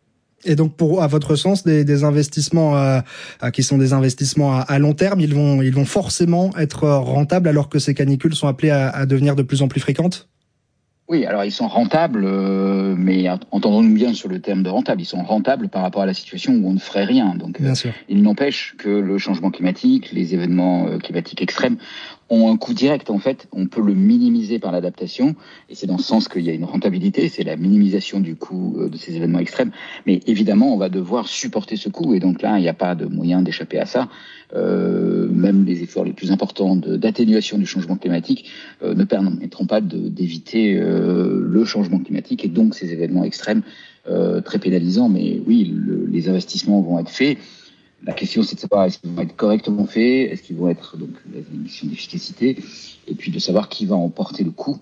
Et donc, pour à votre sens, des, des investissements euh, qui sont des investissements à, à long terme, ils vont, ils vont forcément être rentables alors que ces canicules sont appelées à, à devenir de plus en plus fréquentes ? Oui, alors ils sont rentables, euh, mais entendons-nous bien sur le terme de rentable. Ils sont rentables par rapport à la situation où on ne ferait rien. Donc, bien euh, sûr. Il n'empêche que le changement climatique, les événements euh, climatiques extrêmes ont un coût direct. En fait, on peut le minimiser par l'adaptation, et c'est dans ce sens qu'il y a une rentabilité, c'est la minimisation du coût euh, de ces événements extrêmes. Mais évidemment, on va devoir supporter ce coût, et donc là, il n'y a pas de moyen d'échapper à ça. Euh, même les efforts les plus importants de, d'atténuation du changement climatique euh, ne permettront pas de, d'éviter euh, le changement climatique et donc ces événements extrêmes euh, très pénalisants. Mais oui, le, les investissements vont être faits. La question, c'est de savoir est-ce qu'ils vont être correctement faits, est-ce qu'ils vont être donc une question d'efficacité, et puis de savoir qui va en porter le coût.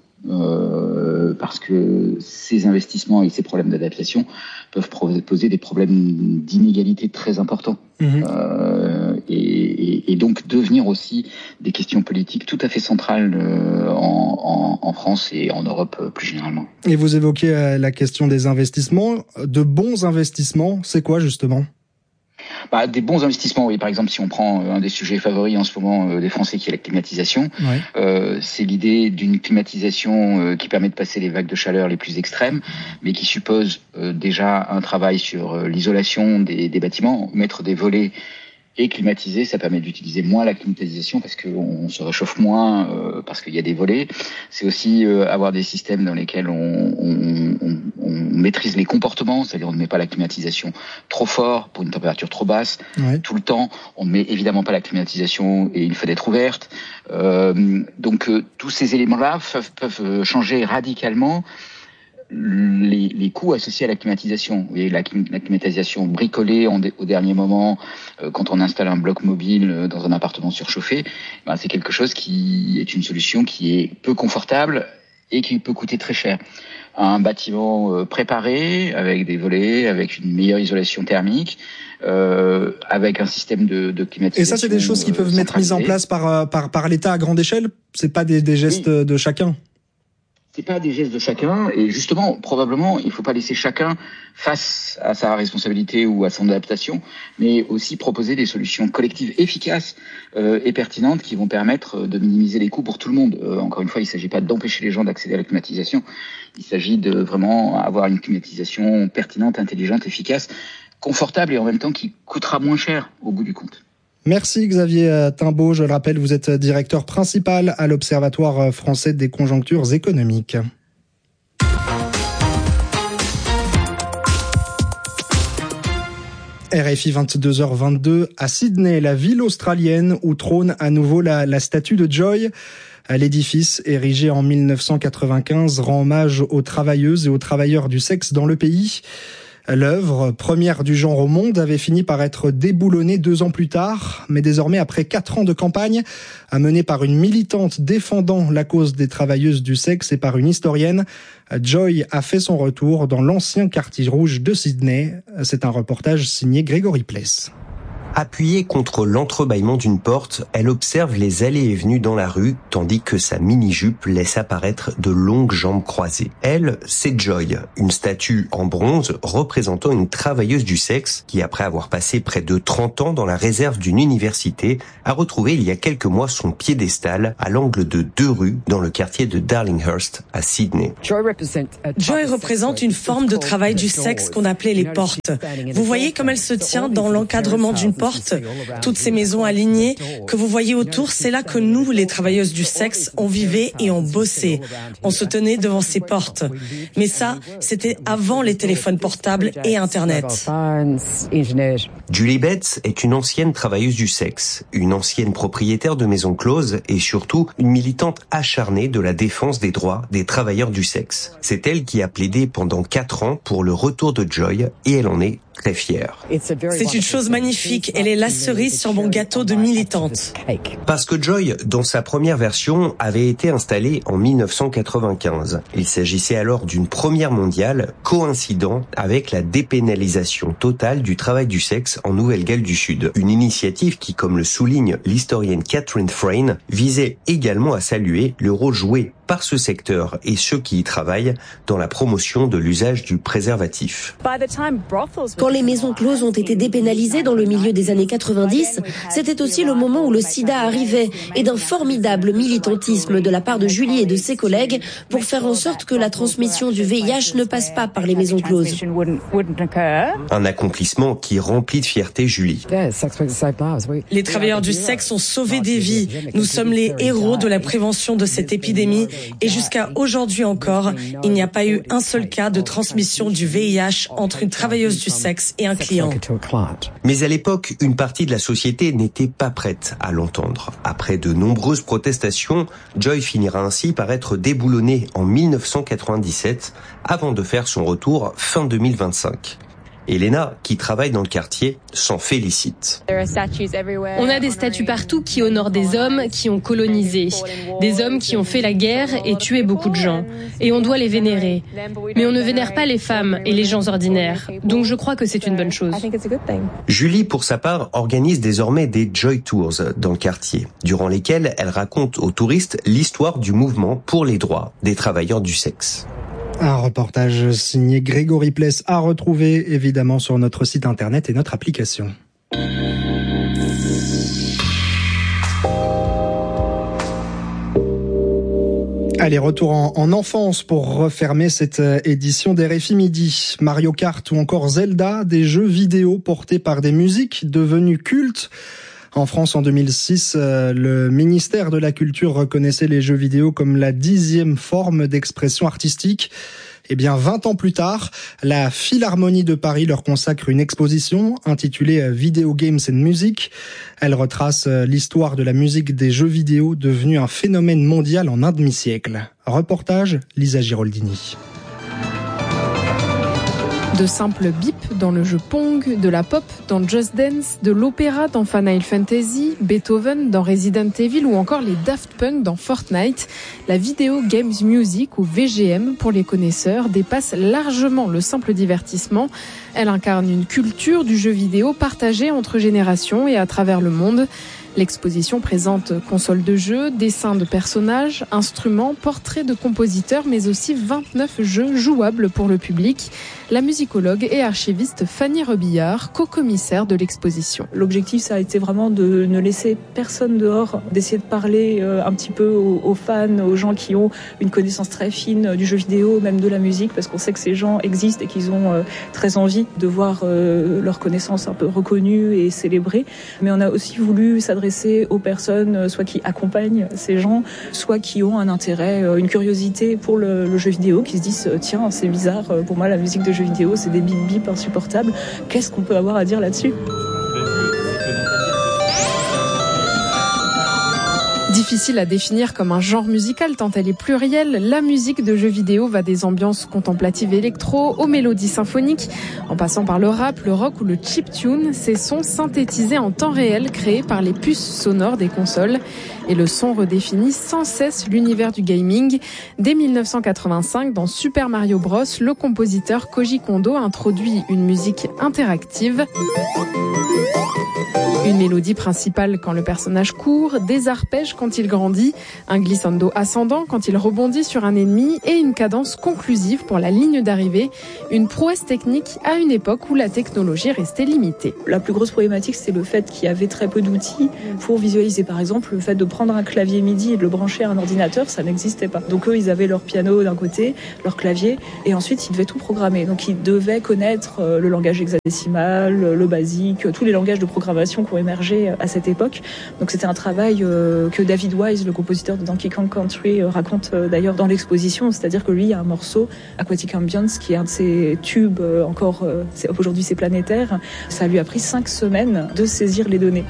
Euh, parce que ces investissements et ces problèmes d'adaptation peuvent poser des problèmes d'inégalité très importants. Mmh. Euh, et, et, et donc devenir aussi des questions politiques tout à fait centrales euh, en, en, en France et en Europe euh, plus généralement. Et vous évoquez euh, la question des investissements. De bons investissements, c'est quoi justement ? Bah, des bons investissements, oui. Par exemple, si on prend un des sujets favoris en ce moment euh, des Français, qui est la climatisation, ouais. euh, c'est l'idée d'une climatisation euh, qui permet de passer les vagues de chaleur les plus extrêmes, mais qui suppose euh, déjà un travail sur euh, l'isolation des, des bâtiments, mettre des volets et climatiser, ça permet d'utiliser moins la climatisation parce qu'on se réchauffe moins, euh, parce qu'il y a des volets. C'est aussi euh, avoir des systèmes dans lesquels on, on, on, on maîtrise les comportements, c'est-à-dire on ne met pas la climatisation trop fort pour une température trop basse ouais. tout le temps. On ne met évidemment pas la climatisation et une fenêtre ouverte. Euh, donc euh, tous ces éléments-là peuvent, peuvent changer radicalement Les, les coûts associés à la climatisation. Vous voyez, la, la climatisation bricolée en de, au dernier moment, euh, quand on installe un bloc mobile euh, dans un appartement surchauffé, ben, c'est quelque chose qui est une solution qui est peu confortable et qui peut coûter très cher. Un bâtiment euh, préparé, avec des volets, avec une meilleure isolation thermique, euh, avec un système de, de climatisation. Et ça, c'est des choses qui peuvent euh, être mises en place par, par, par l'État à grande échelle ? C'est pas des, des gestes oui. de chacun ? C'est pas des gestes de chacun, et justement, probablement, il faut pas laisser chacun face à sa responsabilité ou à son adaptation, mais aussi proposer des solutions collectives efficaces euh, et pertinentes qui vont permettre de minimiser les coûts pour tout le monde. Euh, encore une fois, il s'agit pas d'empêcher les gens d'accéder à la climatisation, il s'agit de vraiment avoir une climatisation pertinente, intelligente, efficace, confortable et en même temps qui coûtera moins cher au bout du compte. Merci Xavier Timbaud. Je le rappelle, vous êtes directeur principal à l'Observatoire français des conjonctures économiques. R F I vingt-deux heures vingt-deux à Sydney, la ville australienne où trône à nouveau la, la statue de Joy. L'édifice, érigé en mille neuf cent quatre-vingt-quinze, rend hommage aux travailleuses et aux travailleurs du sexe dans le pays. L'œuvre, première du genre au monde, avait fini par être déboulonnée deux ans plus tard, mais désormais, après quatre ans de campagne, menée par une militante défendant la cause des travailleuses du sexe et par une historienne, Joy a fait son retour dans l'ancien quartier rouge de Sydney. C'est un reportage signé Grégory Pless. Appuyée contre l'entrebâillement d'une porte, elle observe les allées et venues dans la rue, tandis que sa mini-jupe laisse apparaître de longues jambes croisées. Elle, c'est Joy, une statue en bronze représentant une travailleuse du sexe qui, après avoir passé près de trente ans dans la réserve d'une université, a retrouvé il y a quelques mois son piédestal à l'angle de deux rues dans le quartier de Darlinghurst à Sydney. Joy représente une forme de travail du sexe qu'on appelait les portes. Vous voyez comme elle se tient dans l'encadrement d'une porte. Toutes ces maisons alignées que vous voyez autour, c'est là que nous, les travailleuses du sexe, on vivait et on bossait. On se tenait devant ces portes. Mais ça, c'était avant les téléphones portables et Internet. Julie Betts est une ancienne travailleuse du sexe, une ancienne propriétaire de maisons closes et surtout une militante acharnée de la défense des droits des travailleurs du sexe. C'est elle qui a plaidé pendant quatre ans pour le retour de Joy et elle en est très fière. C'est une chose magnifique. Elle est la cerise sur mon gâteau de militante. Parce que Joy, dans sa première version, avait été installée en mille neuf cent quatre-vingt-quinze. Il s'agissait alors d'une première mondiale coïncidant avec la dépénalisation totale du travail du sexe en Nouvelle-Galles du Sud. Une initiative qui, comme le souligne l'historienne Catherine Frayne, visait également à saluer le rôle joué par ce secteur et ceux qui y travaillent dans la promotion de l'usage du préservatif. Quand les maisons closes ont été dépénalisées dans le milieu des années quatre-vingt-dix, c'était aussi le moment où le sida arrivait et d'un formidable militantisme de la part de Julie et de ses collègues pour faire en sorte que la transmission du V I H ne passe pas par les maisons closes. Un accomplissement qui remplit de fierté Julie. Les travailleurs du sexe ont sauvé des vies. Nous sommes les héros de la prévention de cette épidémie et jusqu'à aujourd'hui encore, il n'y a pas eu un seul cas de transmission du V I H entre une travailleuse du sexe et un client. Mais à l'époque, une partie de la société n'était pas prête à l'entendre. Après de nombreuses protestations, Joy finira ainsi par être déboulonnée en mille neuf cent quatre-vingt-dix-sept avant de faire son retour fin deux mille vingt-cinq. Elena, qui travaille dans le quartier, s'en félicite. On a des statues partout qui honorent des hommes qui ont colonisé, des hommes qui ont fait la guerre et tué beaucoup de gens. Et on doit les vénérer. Mais on ne vénère pas les femmes et les gens ordinaires. Donc je crois que c'est une bonne chose. Julie, pour sa part, organise désormais des Joy Tours dans le quartier, durant lesquels elle raconte aux touristes l'histoire du mouvement pour les droits des travailleurs du sexe. Un reportage signé Grégory Pless à retrouver évidemment sur notre site internet et notre application. Allez, retour en, en enfance pour refermer cette édition d'R F I Midi. Mario Kart ou encore Zelda, des jeux vidéo portés par des musiques devenues cultes. En France, en deux mille six, euh, le ministère de la Culture reconnaissait les jeux vidéo comme la dixième forme d'expression artistique. Eh bien, vingt ans plus tard, la Philharmonie de Paris leur consacre une exposition intitulée Video Games and Music. Elle retrace l'histoire de la musique des jeux vidéo devenue un phénomène mondial en un demi-siècle. Reportage, Lisa Giroldini. De simples bips dans le jeu Pong, de la pop dans Just Dance, de l'opéra dans Final Fantasy, Beethoven dans Resident Evil ou encore les Daft Punk dans Fortnite, la Video Games Music ou V G M pour les connaisseurs dépasse largement le simple divertissement. Elle incarne une culture du jeu vidéo partagée entre générations et à travers le monde. L'exposition présente consoles de jeux, dessins de personnages, instruments, portraits de compositeurs, mais aussi vingt-neuf jeux jouables pour le public. La musicologue et archiviste Fanny Rebillard, co-commissaire de l'exposition. L'objectif, ça a été vraiment de ne laisser personne dehors, d'essayer de parler un petit peu aux, aux fans, aux gens qui ont une connaissance très fine du jeu vidéo, même de la musique, parce qu'on sait que ces gens existent et qu'ils ont euh, très envie de voir euh, leur connaissance un peu reconnue et célébrée. Mais on a aussi voulu s'adresser aux personnes, euh, soit qui accompagnent ces gens, soit qui ont un intérêt, euh, une curiosité pour le, le jeu vidéo, qui se disent euh, tiens, c'est bizarre, euh, pour moi la musique de jeu vidéo, c'est des bip bip insupportables. Qu'est-ce qu'on peut avoir à dire là-dessus ? Difficile à définir comme un genre musical tant elle est plurielle, la musique de jeux vidéo va des ambiances contemplatives électro aux mélodies symphoniques, en passant par le rap, le rock ou le chiptune, ces sons synthétisés en temps réel créés par les puces sonores des consoles. Et le son redéfinit sans cesse l'univers du gaming. Dès mille neuf cent quatre-vingt-cinq, dans Super Mario Bros, le compositeur Koji Kondo introduit une musique interactive. Une mélodie principale quand le personnage court, des arpèges quand il grandit, un glissando ascendant quand il rebondit sur un ennemi et une cadence conclusive pour la ligne d'arrivée. Une prouesse technique à une époque où la technologie restait limitée. La plus grosse problématique, c'est le fait qu'il y avait très peu d'outils pour visualiser. Par exemple, le fait de prendre un clavier MIDI et de le brancher à un ordinateur, ça n'existait pas. Donc eux, ils avaient leur piano d'un côté, leur clavier, et ensuite ils devaient tout programmer. Donc ils devaient connaître le langage hexadécimal, le basique, tous les langages de programmation qui ont émergé à cette époque. Donc c'était un travail euh, que David Wise, le compositeur de Donkey Kong Country, euh, raconte euh, d'ailleurs dans l'exposition. C'est-à-dire que lui, il y a un morceau, Aquatic Ambience, qui est un de ses tubes euh, encore, euh, c'est, aujourd'hui c'est planétaire. Ça lui a pris cinq semaines de saisir les données.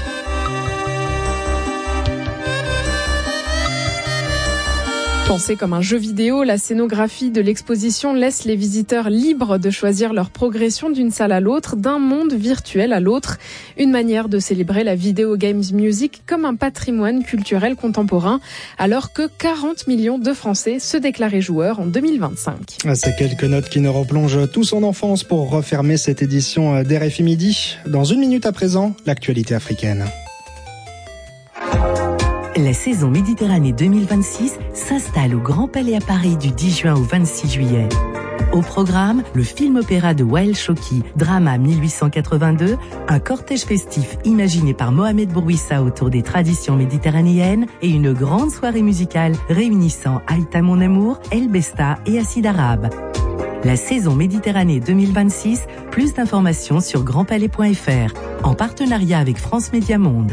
Pensée comme un jeu vidéo, la scénographie de l'exposition laisse les visiteurs libres de choisir leur progression d'une salle à l'autre, d'un monde virtuel à l'autre. Une manière de célébrer la video games music comme un patrimoine culturel contemporain, alors que quarante millions de Français se déclaraient joueurs en deux mille vingt-cinq. C'est quelques notes qui nous replongent tous en enfance pour refermer cette édition d'R F I Midi. Dans une minute à présent, l'actualité africaine. La saison Méditerranée deux mille vingt-six s'installe au Grand Palais à Paris du dix juin au vingt-six juillet. Au programme, le film-opéra de Wael Choki, Drama mille huit cent quatre-vingt-deux, un cortège festif imaginé par Mohamed Bourouissa autour des traditions méditerranéennes et une grande soirée musicale réunissant Aïta Mon Amour, El Besta et Acide Arabe. La saison Méditerranée deux mille vingt-six, plus d'informations sur grand palais point f r, en partenariat avec France Média Monde.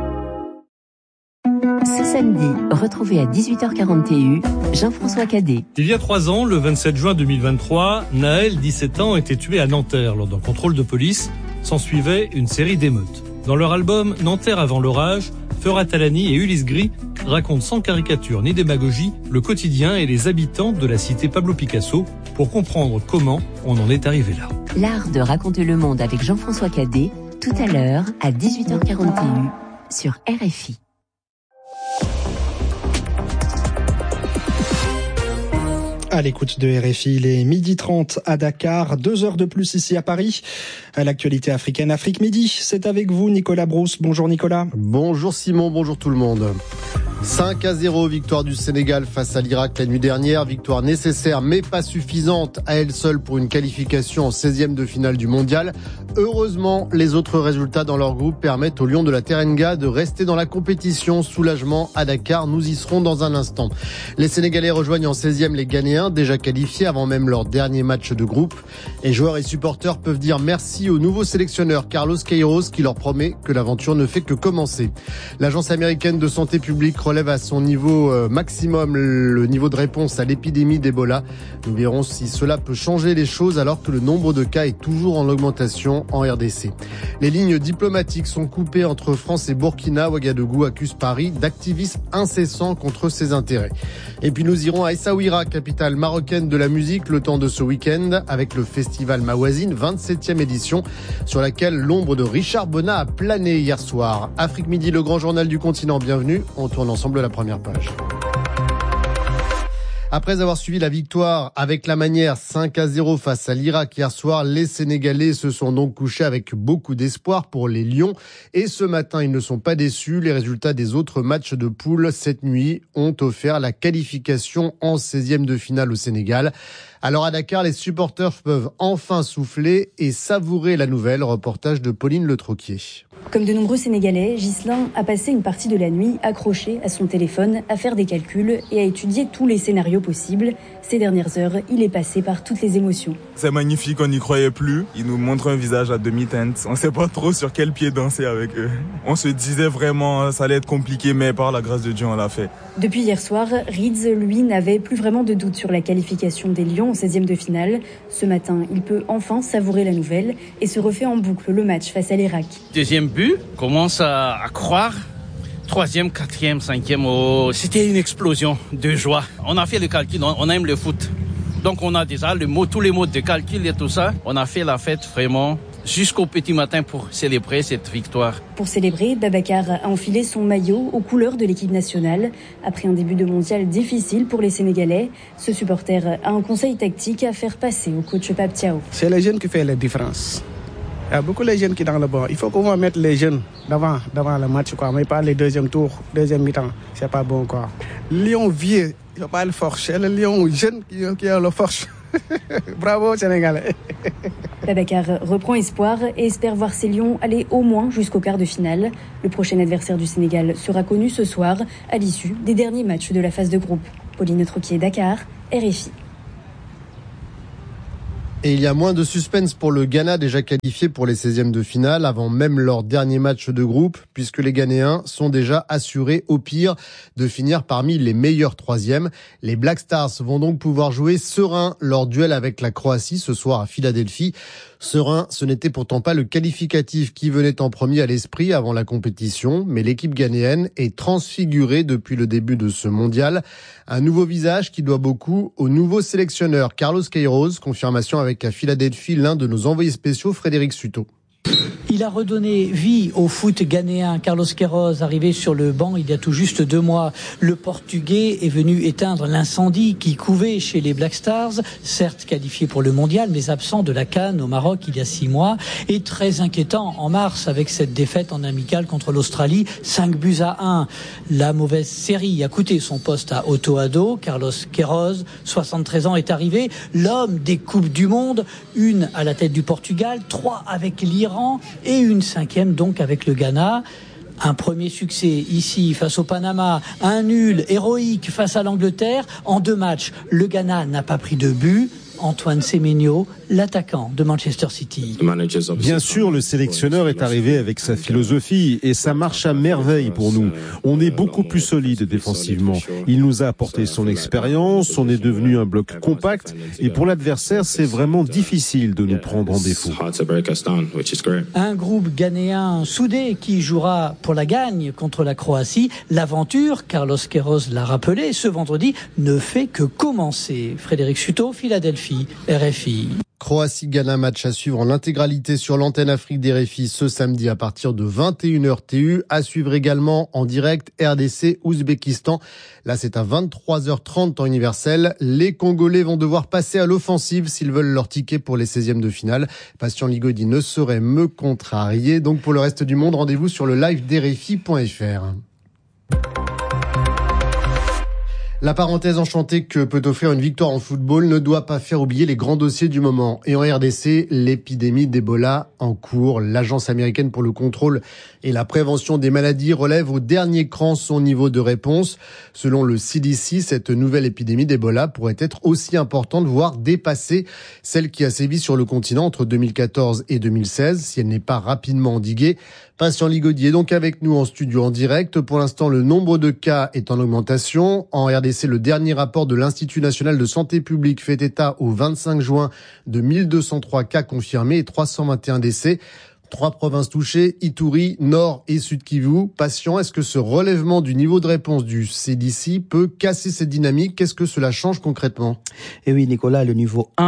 Ce samedi, retrouvez à dix-huit heures quarante et un Jean-François Cadet. Il y a trois ans, le vingt-sept juin deux mille vingt-trois, Naël, dix-sept ans, était tué à Nanterre lors d'un contrôle de police. S'ensuivait une série d'émeutes. Dans leur album Nanterre avant l'orage, Feura Talani et Ulysse Gris racontent sans caricature ni démagogie le quotidien et les habitants de la cité Pablo Picasso pour comprendre comment on en est arrivé là. L'art de raconter le monde avec Jean-François Cadet, tout à l'heure à dix-huit heures quarante et un sur R F I. À l'écoute de R F I, il est midi trente à Dakar, deux heures de plus ici à Paris. À l'actualité africaine, Afrique Midi, c'est avec vous Nicolas Brousse. Bonjour Nicolas. Bonjour Simon, bonjour tout le monde. cinq à zéro, victoire du Sénégal face à l'Irak la nuit dernière. Victoire nécessaire mais pas suffisante à elle seule pour une qualification en seizième de finale du mondial. Heureusement, les autres résultats dans leur groupe permettent aux Lions de la Teranga de rester dans la compétition. Soulagement à Dakar, nous y serons dans un instant. Les Sénégalais rejoignent en seizième les Ghanéens, déjà qualifiés avant même leur dernier match de groupe. Et joueurs et supporters peuvent dire merci au nouveau sélectionneur Carlos Queiroz qui leur promet que l'aventure ne fait que commencer. L'agence américaine de santé publique relève à son niveau maximum le niveau de réponse à l'épidémie d'Ebola. Nous verrons si cela peut changer les choses alors que le nombre de cas est toujours en augmentation en R D C. Les lignes diplomatiques sont coupées entre France et Burkina. Ouagadougou accuse Paris d'activisme incessant contre ses intérêts. Et puis nous irons à Essaouira, capitale marocaine de la musique, le temps de ce week-end avec le festival Mawazine, vingt-septième édition, sur laquelle l'ombre de Richard Bonnat a plané hier soir. Afrique Midi, le grand journal du continent, bienvenue. On tourne ensemble la première page. Après avoir suivi la victoire avec la manière cinq à zéro face à l'Irak hier soir, les Sénégalais se sont donc couchés avec beaucoup d'espoir pour les Lions. Et ce matin, ils ne sont pas déçus. Les résultats des autres matchs de poule cette nuit ont offert la qualification en seizième de finale au Sénégal. Alors à Dakar, les supporters peuvent enfin souffler et savourer la nouvelle. Reportage de Pauline Le Troquier. Comme de nombreux Sénégalais, Ghislain a passé une partie de la nuit accroché à son téléphone, à faire des calculs et à étudier tous les scénarios possibles. Ces dernières heures, il est passé par toutes les émotions. C'est magnifique, on n'y croyait plus. Ils nous montrent un visage à demi-teinte. On ne sait pas trop sur quel pied danser avec eux. On se disait vraiment ça allait être compliqué, mais par la grâce de Dieu, on l'a fait. Depuis hier soir, Rids, lui, n'avait plus vraiment de doute sur la qualification des Lions en seizième de finale. Ce matin, il peut enfin savourer la nouvelle et se refait en boucle le match face à l'Irak. Deuxième but, commence à, à croire. Troisième, quatrième, cinquième, oh, c'était une explosion de joie. On a fait le calcul, on, on aime le foot. Donc on a déjà le mot, tous les mots de calcul et tout ça. On a fait la fête vraiment jusqu'au petit matin pour célébrer cette victoire. Pour célébrer, Babacar a enfilé son maillot aux couleurs de l'équipe nationale. Après un début de mondial difficile pour les Sénégalais, ce supporter a un conseil tactique à faire passer au coach Pape Thiaw. C'est les jeunes qui font la différence. Il y a beaucoup de jeunes qui sont dans le banc. Il faut qu'on va mettre les jeunes devant, devant le match, quoi. Mais pas les deuxième tour, deuxième mi-temps. C'est pas bon, quoi. Lion vieux, il n'y a pas le force. C'est le lion jeune qui, qui a le force. Bravo, Sénégalais. Babacar reprend espoir et espère voir ses Lions aller au moins jusqu'au quart de finale. Le prochain adversaire du Sénégal sera connu ce soir à l'issue des derniers matchs de la phase de groupe. Pauline Troquier, Dakar, R F I. Et il y a moins de suspense pour le Ghana, déjà qualifié pour les seizièmes de finale, avant même leur dernier match de groupe, puisque les Ghanéens sont déjà assurés, au pire, de finir parmi les meilleurs troisièmes. Les Black Stars vont donc pouvoir jouer serein leur duel avec la Croatie ce soir à Philadelphie. Serein, ce n'était pourtant pas le qualificatif qui venait en premier à l'esprit avant la compétition, mais l'équipe ghanéenne est transfigurée depuis le début de ce mondial. Un nouveau visage qui doit beaucoup au nouveau sélectionneur Carlos Queiroz, confirmation avec à Philadelphie l'un de nos envoyés spéciaux Frédéric Suto. Il a redonné vie au foot ghanéen. Carlos Queiroz, arrivé sur le banc il y a tout juste deux mois. Le Portugais est venu éteindre l'incendie qui couvait chez les Black Stars, certes qualifié pour le mondial, mais absent de la CAN au Maroc il y a six mois, et très inquiétant en mars avec cette défaite en amical contre l'Australie, cinq buts à un. La mauvaise série a coûté son poste à Otto Addo. Carlos Queiroz, soixante-treize ans, est arrivé, l'homme des Coupes du Monde, une à la tête du Portugal, trois avec l'Iran, et une cinquième donc avec le Ghana. Un premier succès ici face au Panama, un nul héroïque face à l'Angleterre. En deux matchs, le Ghana n'a pas pris de but. Antoine Semenyo, l'attaquant de Manchester City. Bien sûr, le sélectionneur est arrivé avec sa philosophie et ça marche à merveille pour nous. On est beaucoup plus solide défensivement. Il nous a apporté son expérience, on est devenu un bloc compact et pour l'adversaire, c'est vraiment difficile de nous prendre en défaut. Un groupe ghanéen soudé qui jouera pour la gagne contre la Croatie. L'aventure, Carlos Queiroz l'a rappelé, ce vendredi ne fait que commencer. Frédéric Suto, Philadelphie. R F I. Croatie-Ghana, match à suivre en l'intégralité sur l'antenne Afrique d'R F I ce samedi à partir de vingt et une heures T U. À suivre également en direct R D C-Ouzbékistan. Là, c'est à vingt-trois heures trente temps universel. Les Congolais vont devoir passer à l'offensive s'ils veulent leur ticket pour les seizièmes de finale. Patient Ligodi ne saurait me contrarier. Donc pour le reste du monde, rendez-vous sur le live d'R F I point F R. La parenthèse enchantée que peut offrir une victoire en football ne doit pas faire oublier les grands dossiers du moment. Et en R D C, l'épidémie d'Ebola en cours. L'Agence américaine pour le contrôle et la prévention des maladies relève au dernier cran son niveau de réponse. Selon le C D C, cette nouvelle épidémie d'Ebola pourrait être aussi importante, voire dépasser celle qui a sévi sur le continent entre deux mille quatorze et deux mille seize, si elle n'est pas rapidement endiguée. Patient Ligodi est donc avec nous en studio en direct. Pour l'instant, le nombre de cas est en augmentation. En R D C, le dernier rapport de l'Institut national de santé publique fait état au vingt-cinq juin de mille deux cent trois cas confirmés et trois cent vingt et un décès. Trois provinces touchées, Ituri, Nord et Sud Kivu. Patient, est-ce que ce relèvement du niveau de réponse du C D C peut casser cette dynamique? Qu'est-ce que cela change concrètement? Eh oui, Nicolas, le niveau un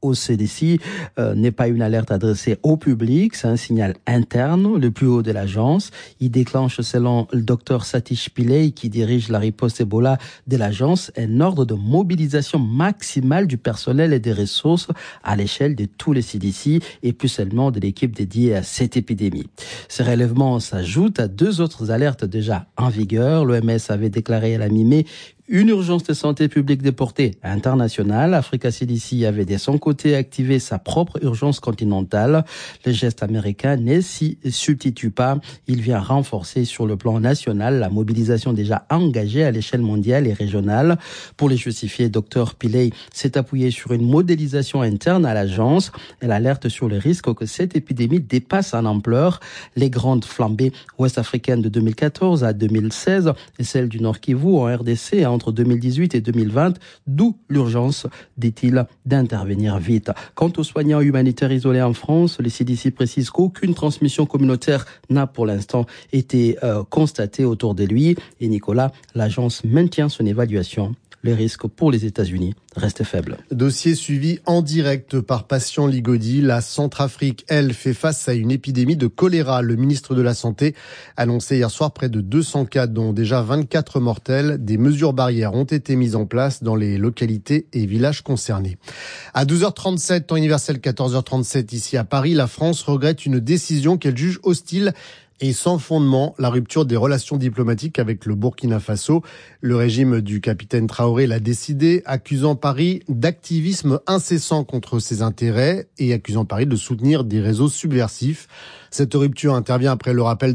au C D C euh, n'est pas une alerte adressée au public, c'est un signal interne, le plus haut de l'agence. Il déclenche, selon le docteur Satish Pillay, qui dirige la riposte Ebola de l'agence, un ordre de mobilisation maximale du personnel et des ressources à l'échelle de tous les C D C et plus seulement de l'équipe dédiée à cette épidémie. Ces relèvements s'ajoutent à deux autres alertes déjà en vigueur. L'O M S avait déclaré à la mi-mai une urgence de santé publique de portée internationale. Africa C D C avait de son côté activé sa propre urgence continentale. Le geste américain ne s'y substitue pas. Il vient renforcer sur le plan national la mobilisation déjà engagée à l'échelle mondiale et régionale. Pour les justifier, Dr Pillay s'est appuyé sur une modélisation interne à l'agence. Elle alerte sur le risque que cette épidémie dépasse en ampleur les grandes flambées ouest-africaines de deux mille quatorze à deux mille seize et celles du Nord Kivu en R D C entre deux mille dix-huit et deux mille vingt, d'où l'urgence, dit-il, d'intervenir vite. Quant aux soignants humanitaires isolés en France, le C D C précise qu'aucune transmission communautaire n'a pour l'instant été euh, constatée autour de lui. Et Nicolas, l'agence maintient son évaluation. Les risques pour les États-Unis restent faibles. Dossier suivi en direct par Patient Ligodi. La Centrafrique, elle, fait face à une épidémie de choléra. Le ministre de la Santé annonçait hier soir près de deux cents cas, dont déjà vingt-quatre mortels. Des mesures barrières ont été mises en place dans les localités et villages concernés. À douze heures trente-sept, temps universel quatorze heures trente-sept ici à Paris, la France regrette une décision qu'elle juge hostile et sans fondement, la rupture des relations diplomatiques avec le Burkina Faso. Le régime du capitaine Traoré l'a décidé, accusant Paris d'activisme incessant contre ses intérêts et accusant Paris de soutenir des réseaux subversifs. Cette rupture intervient après le rappel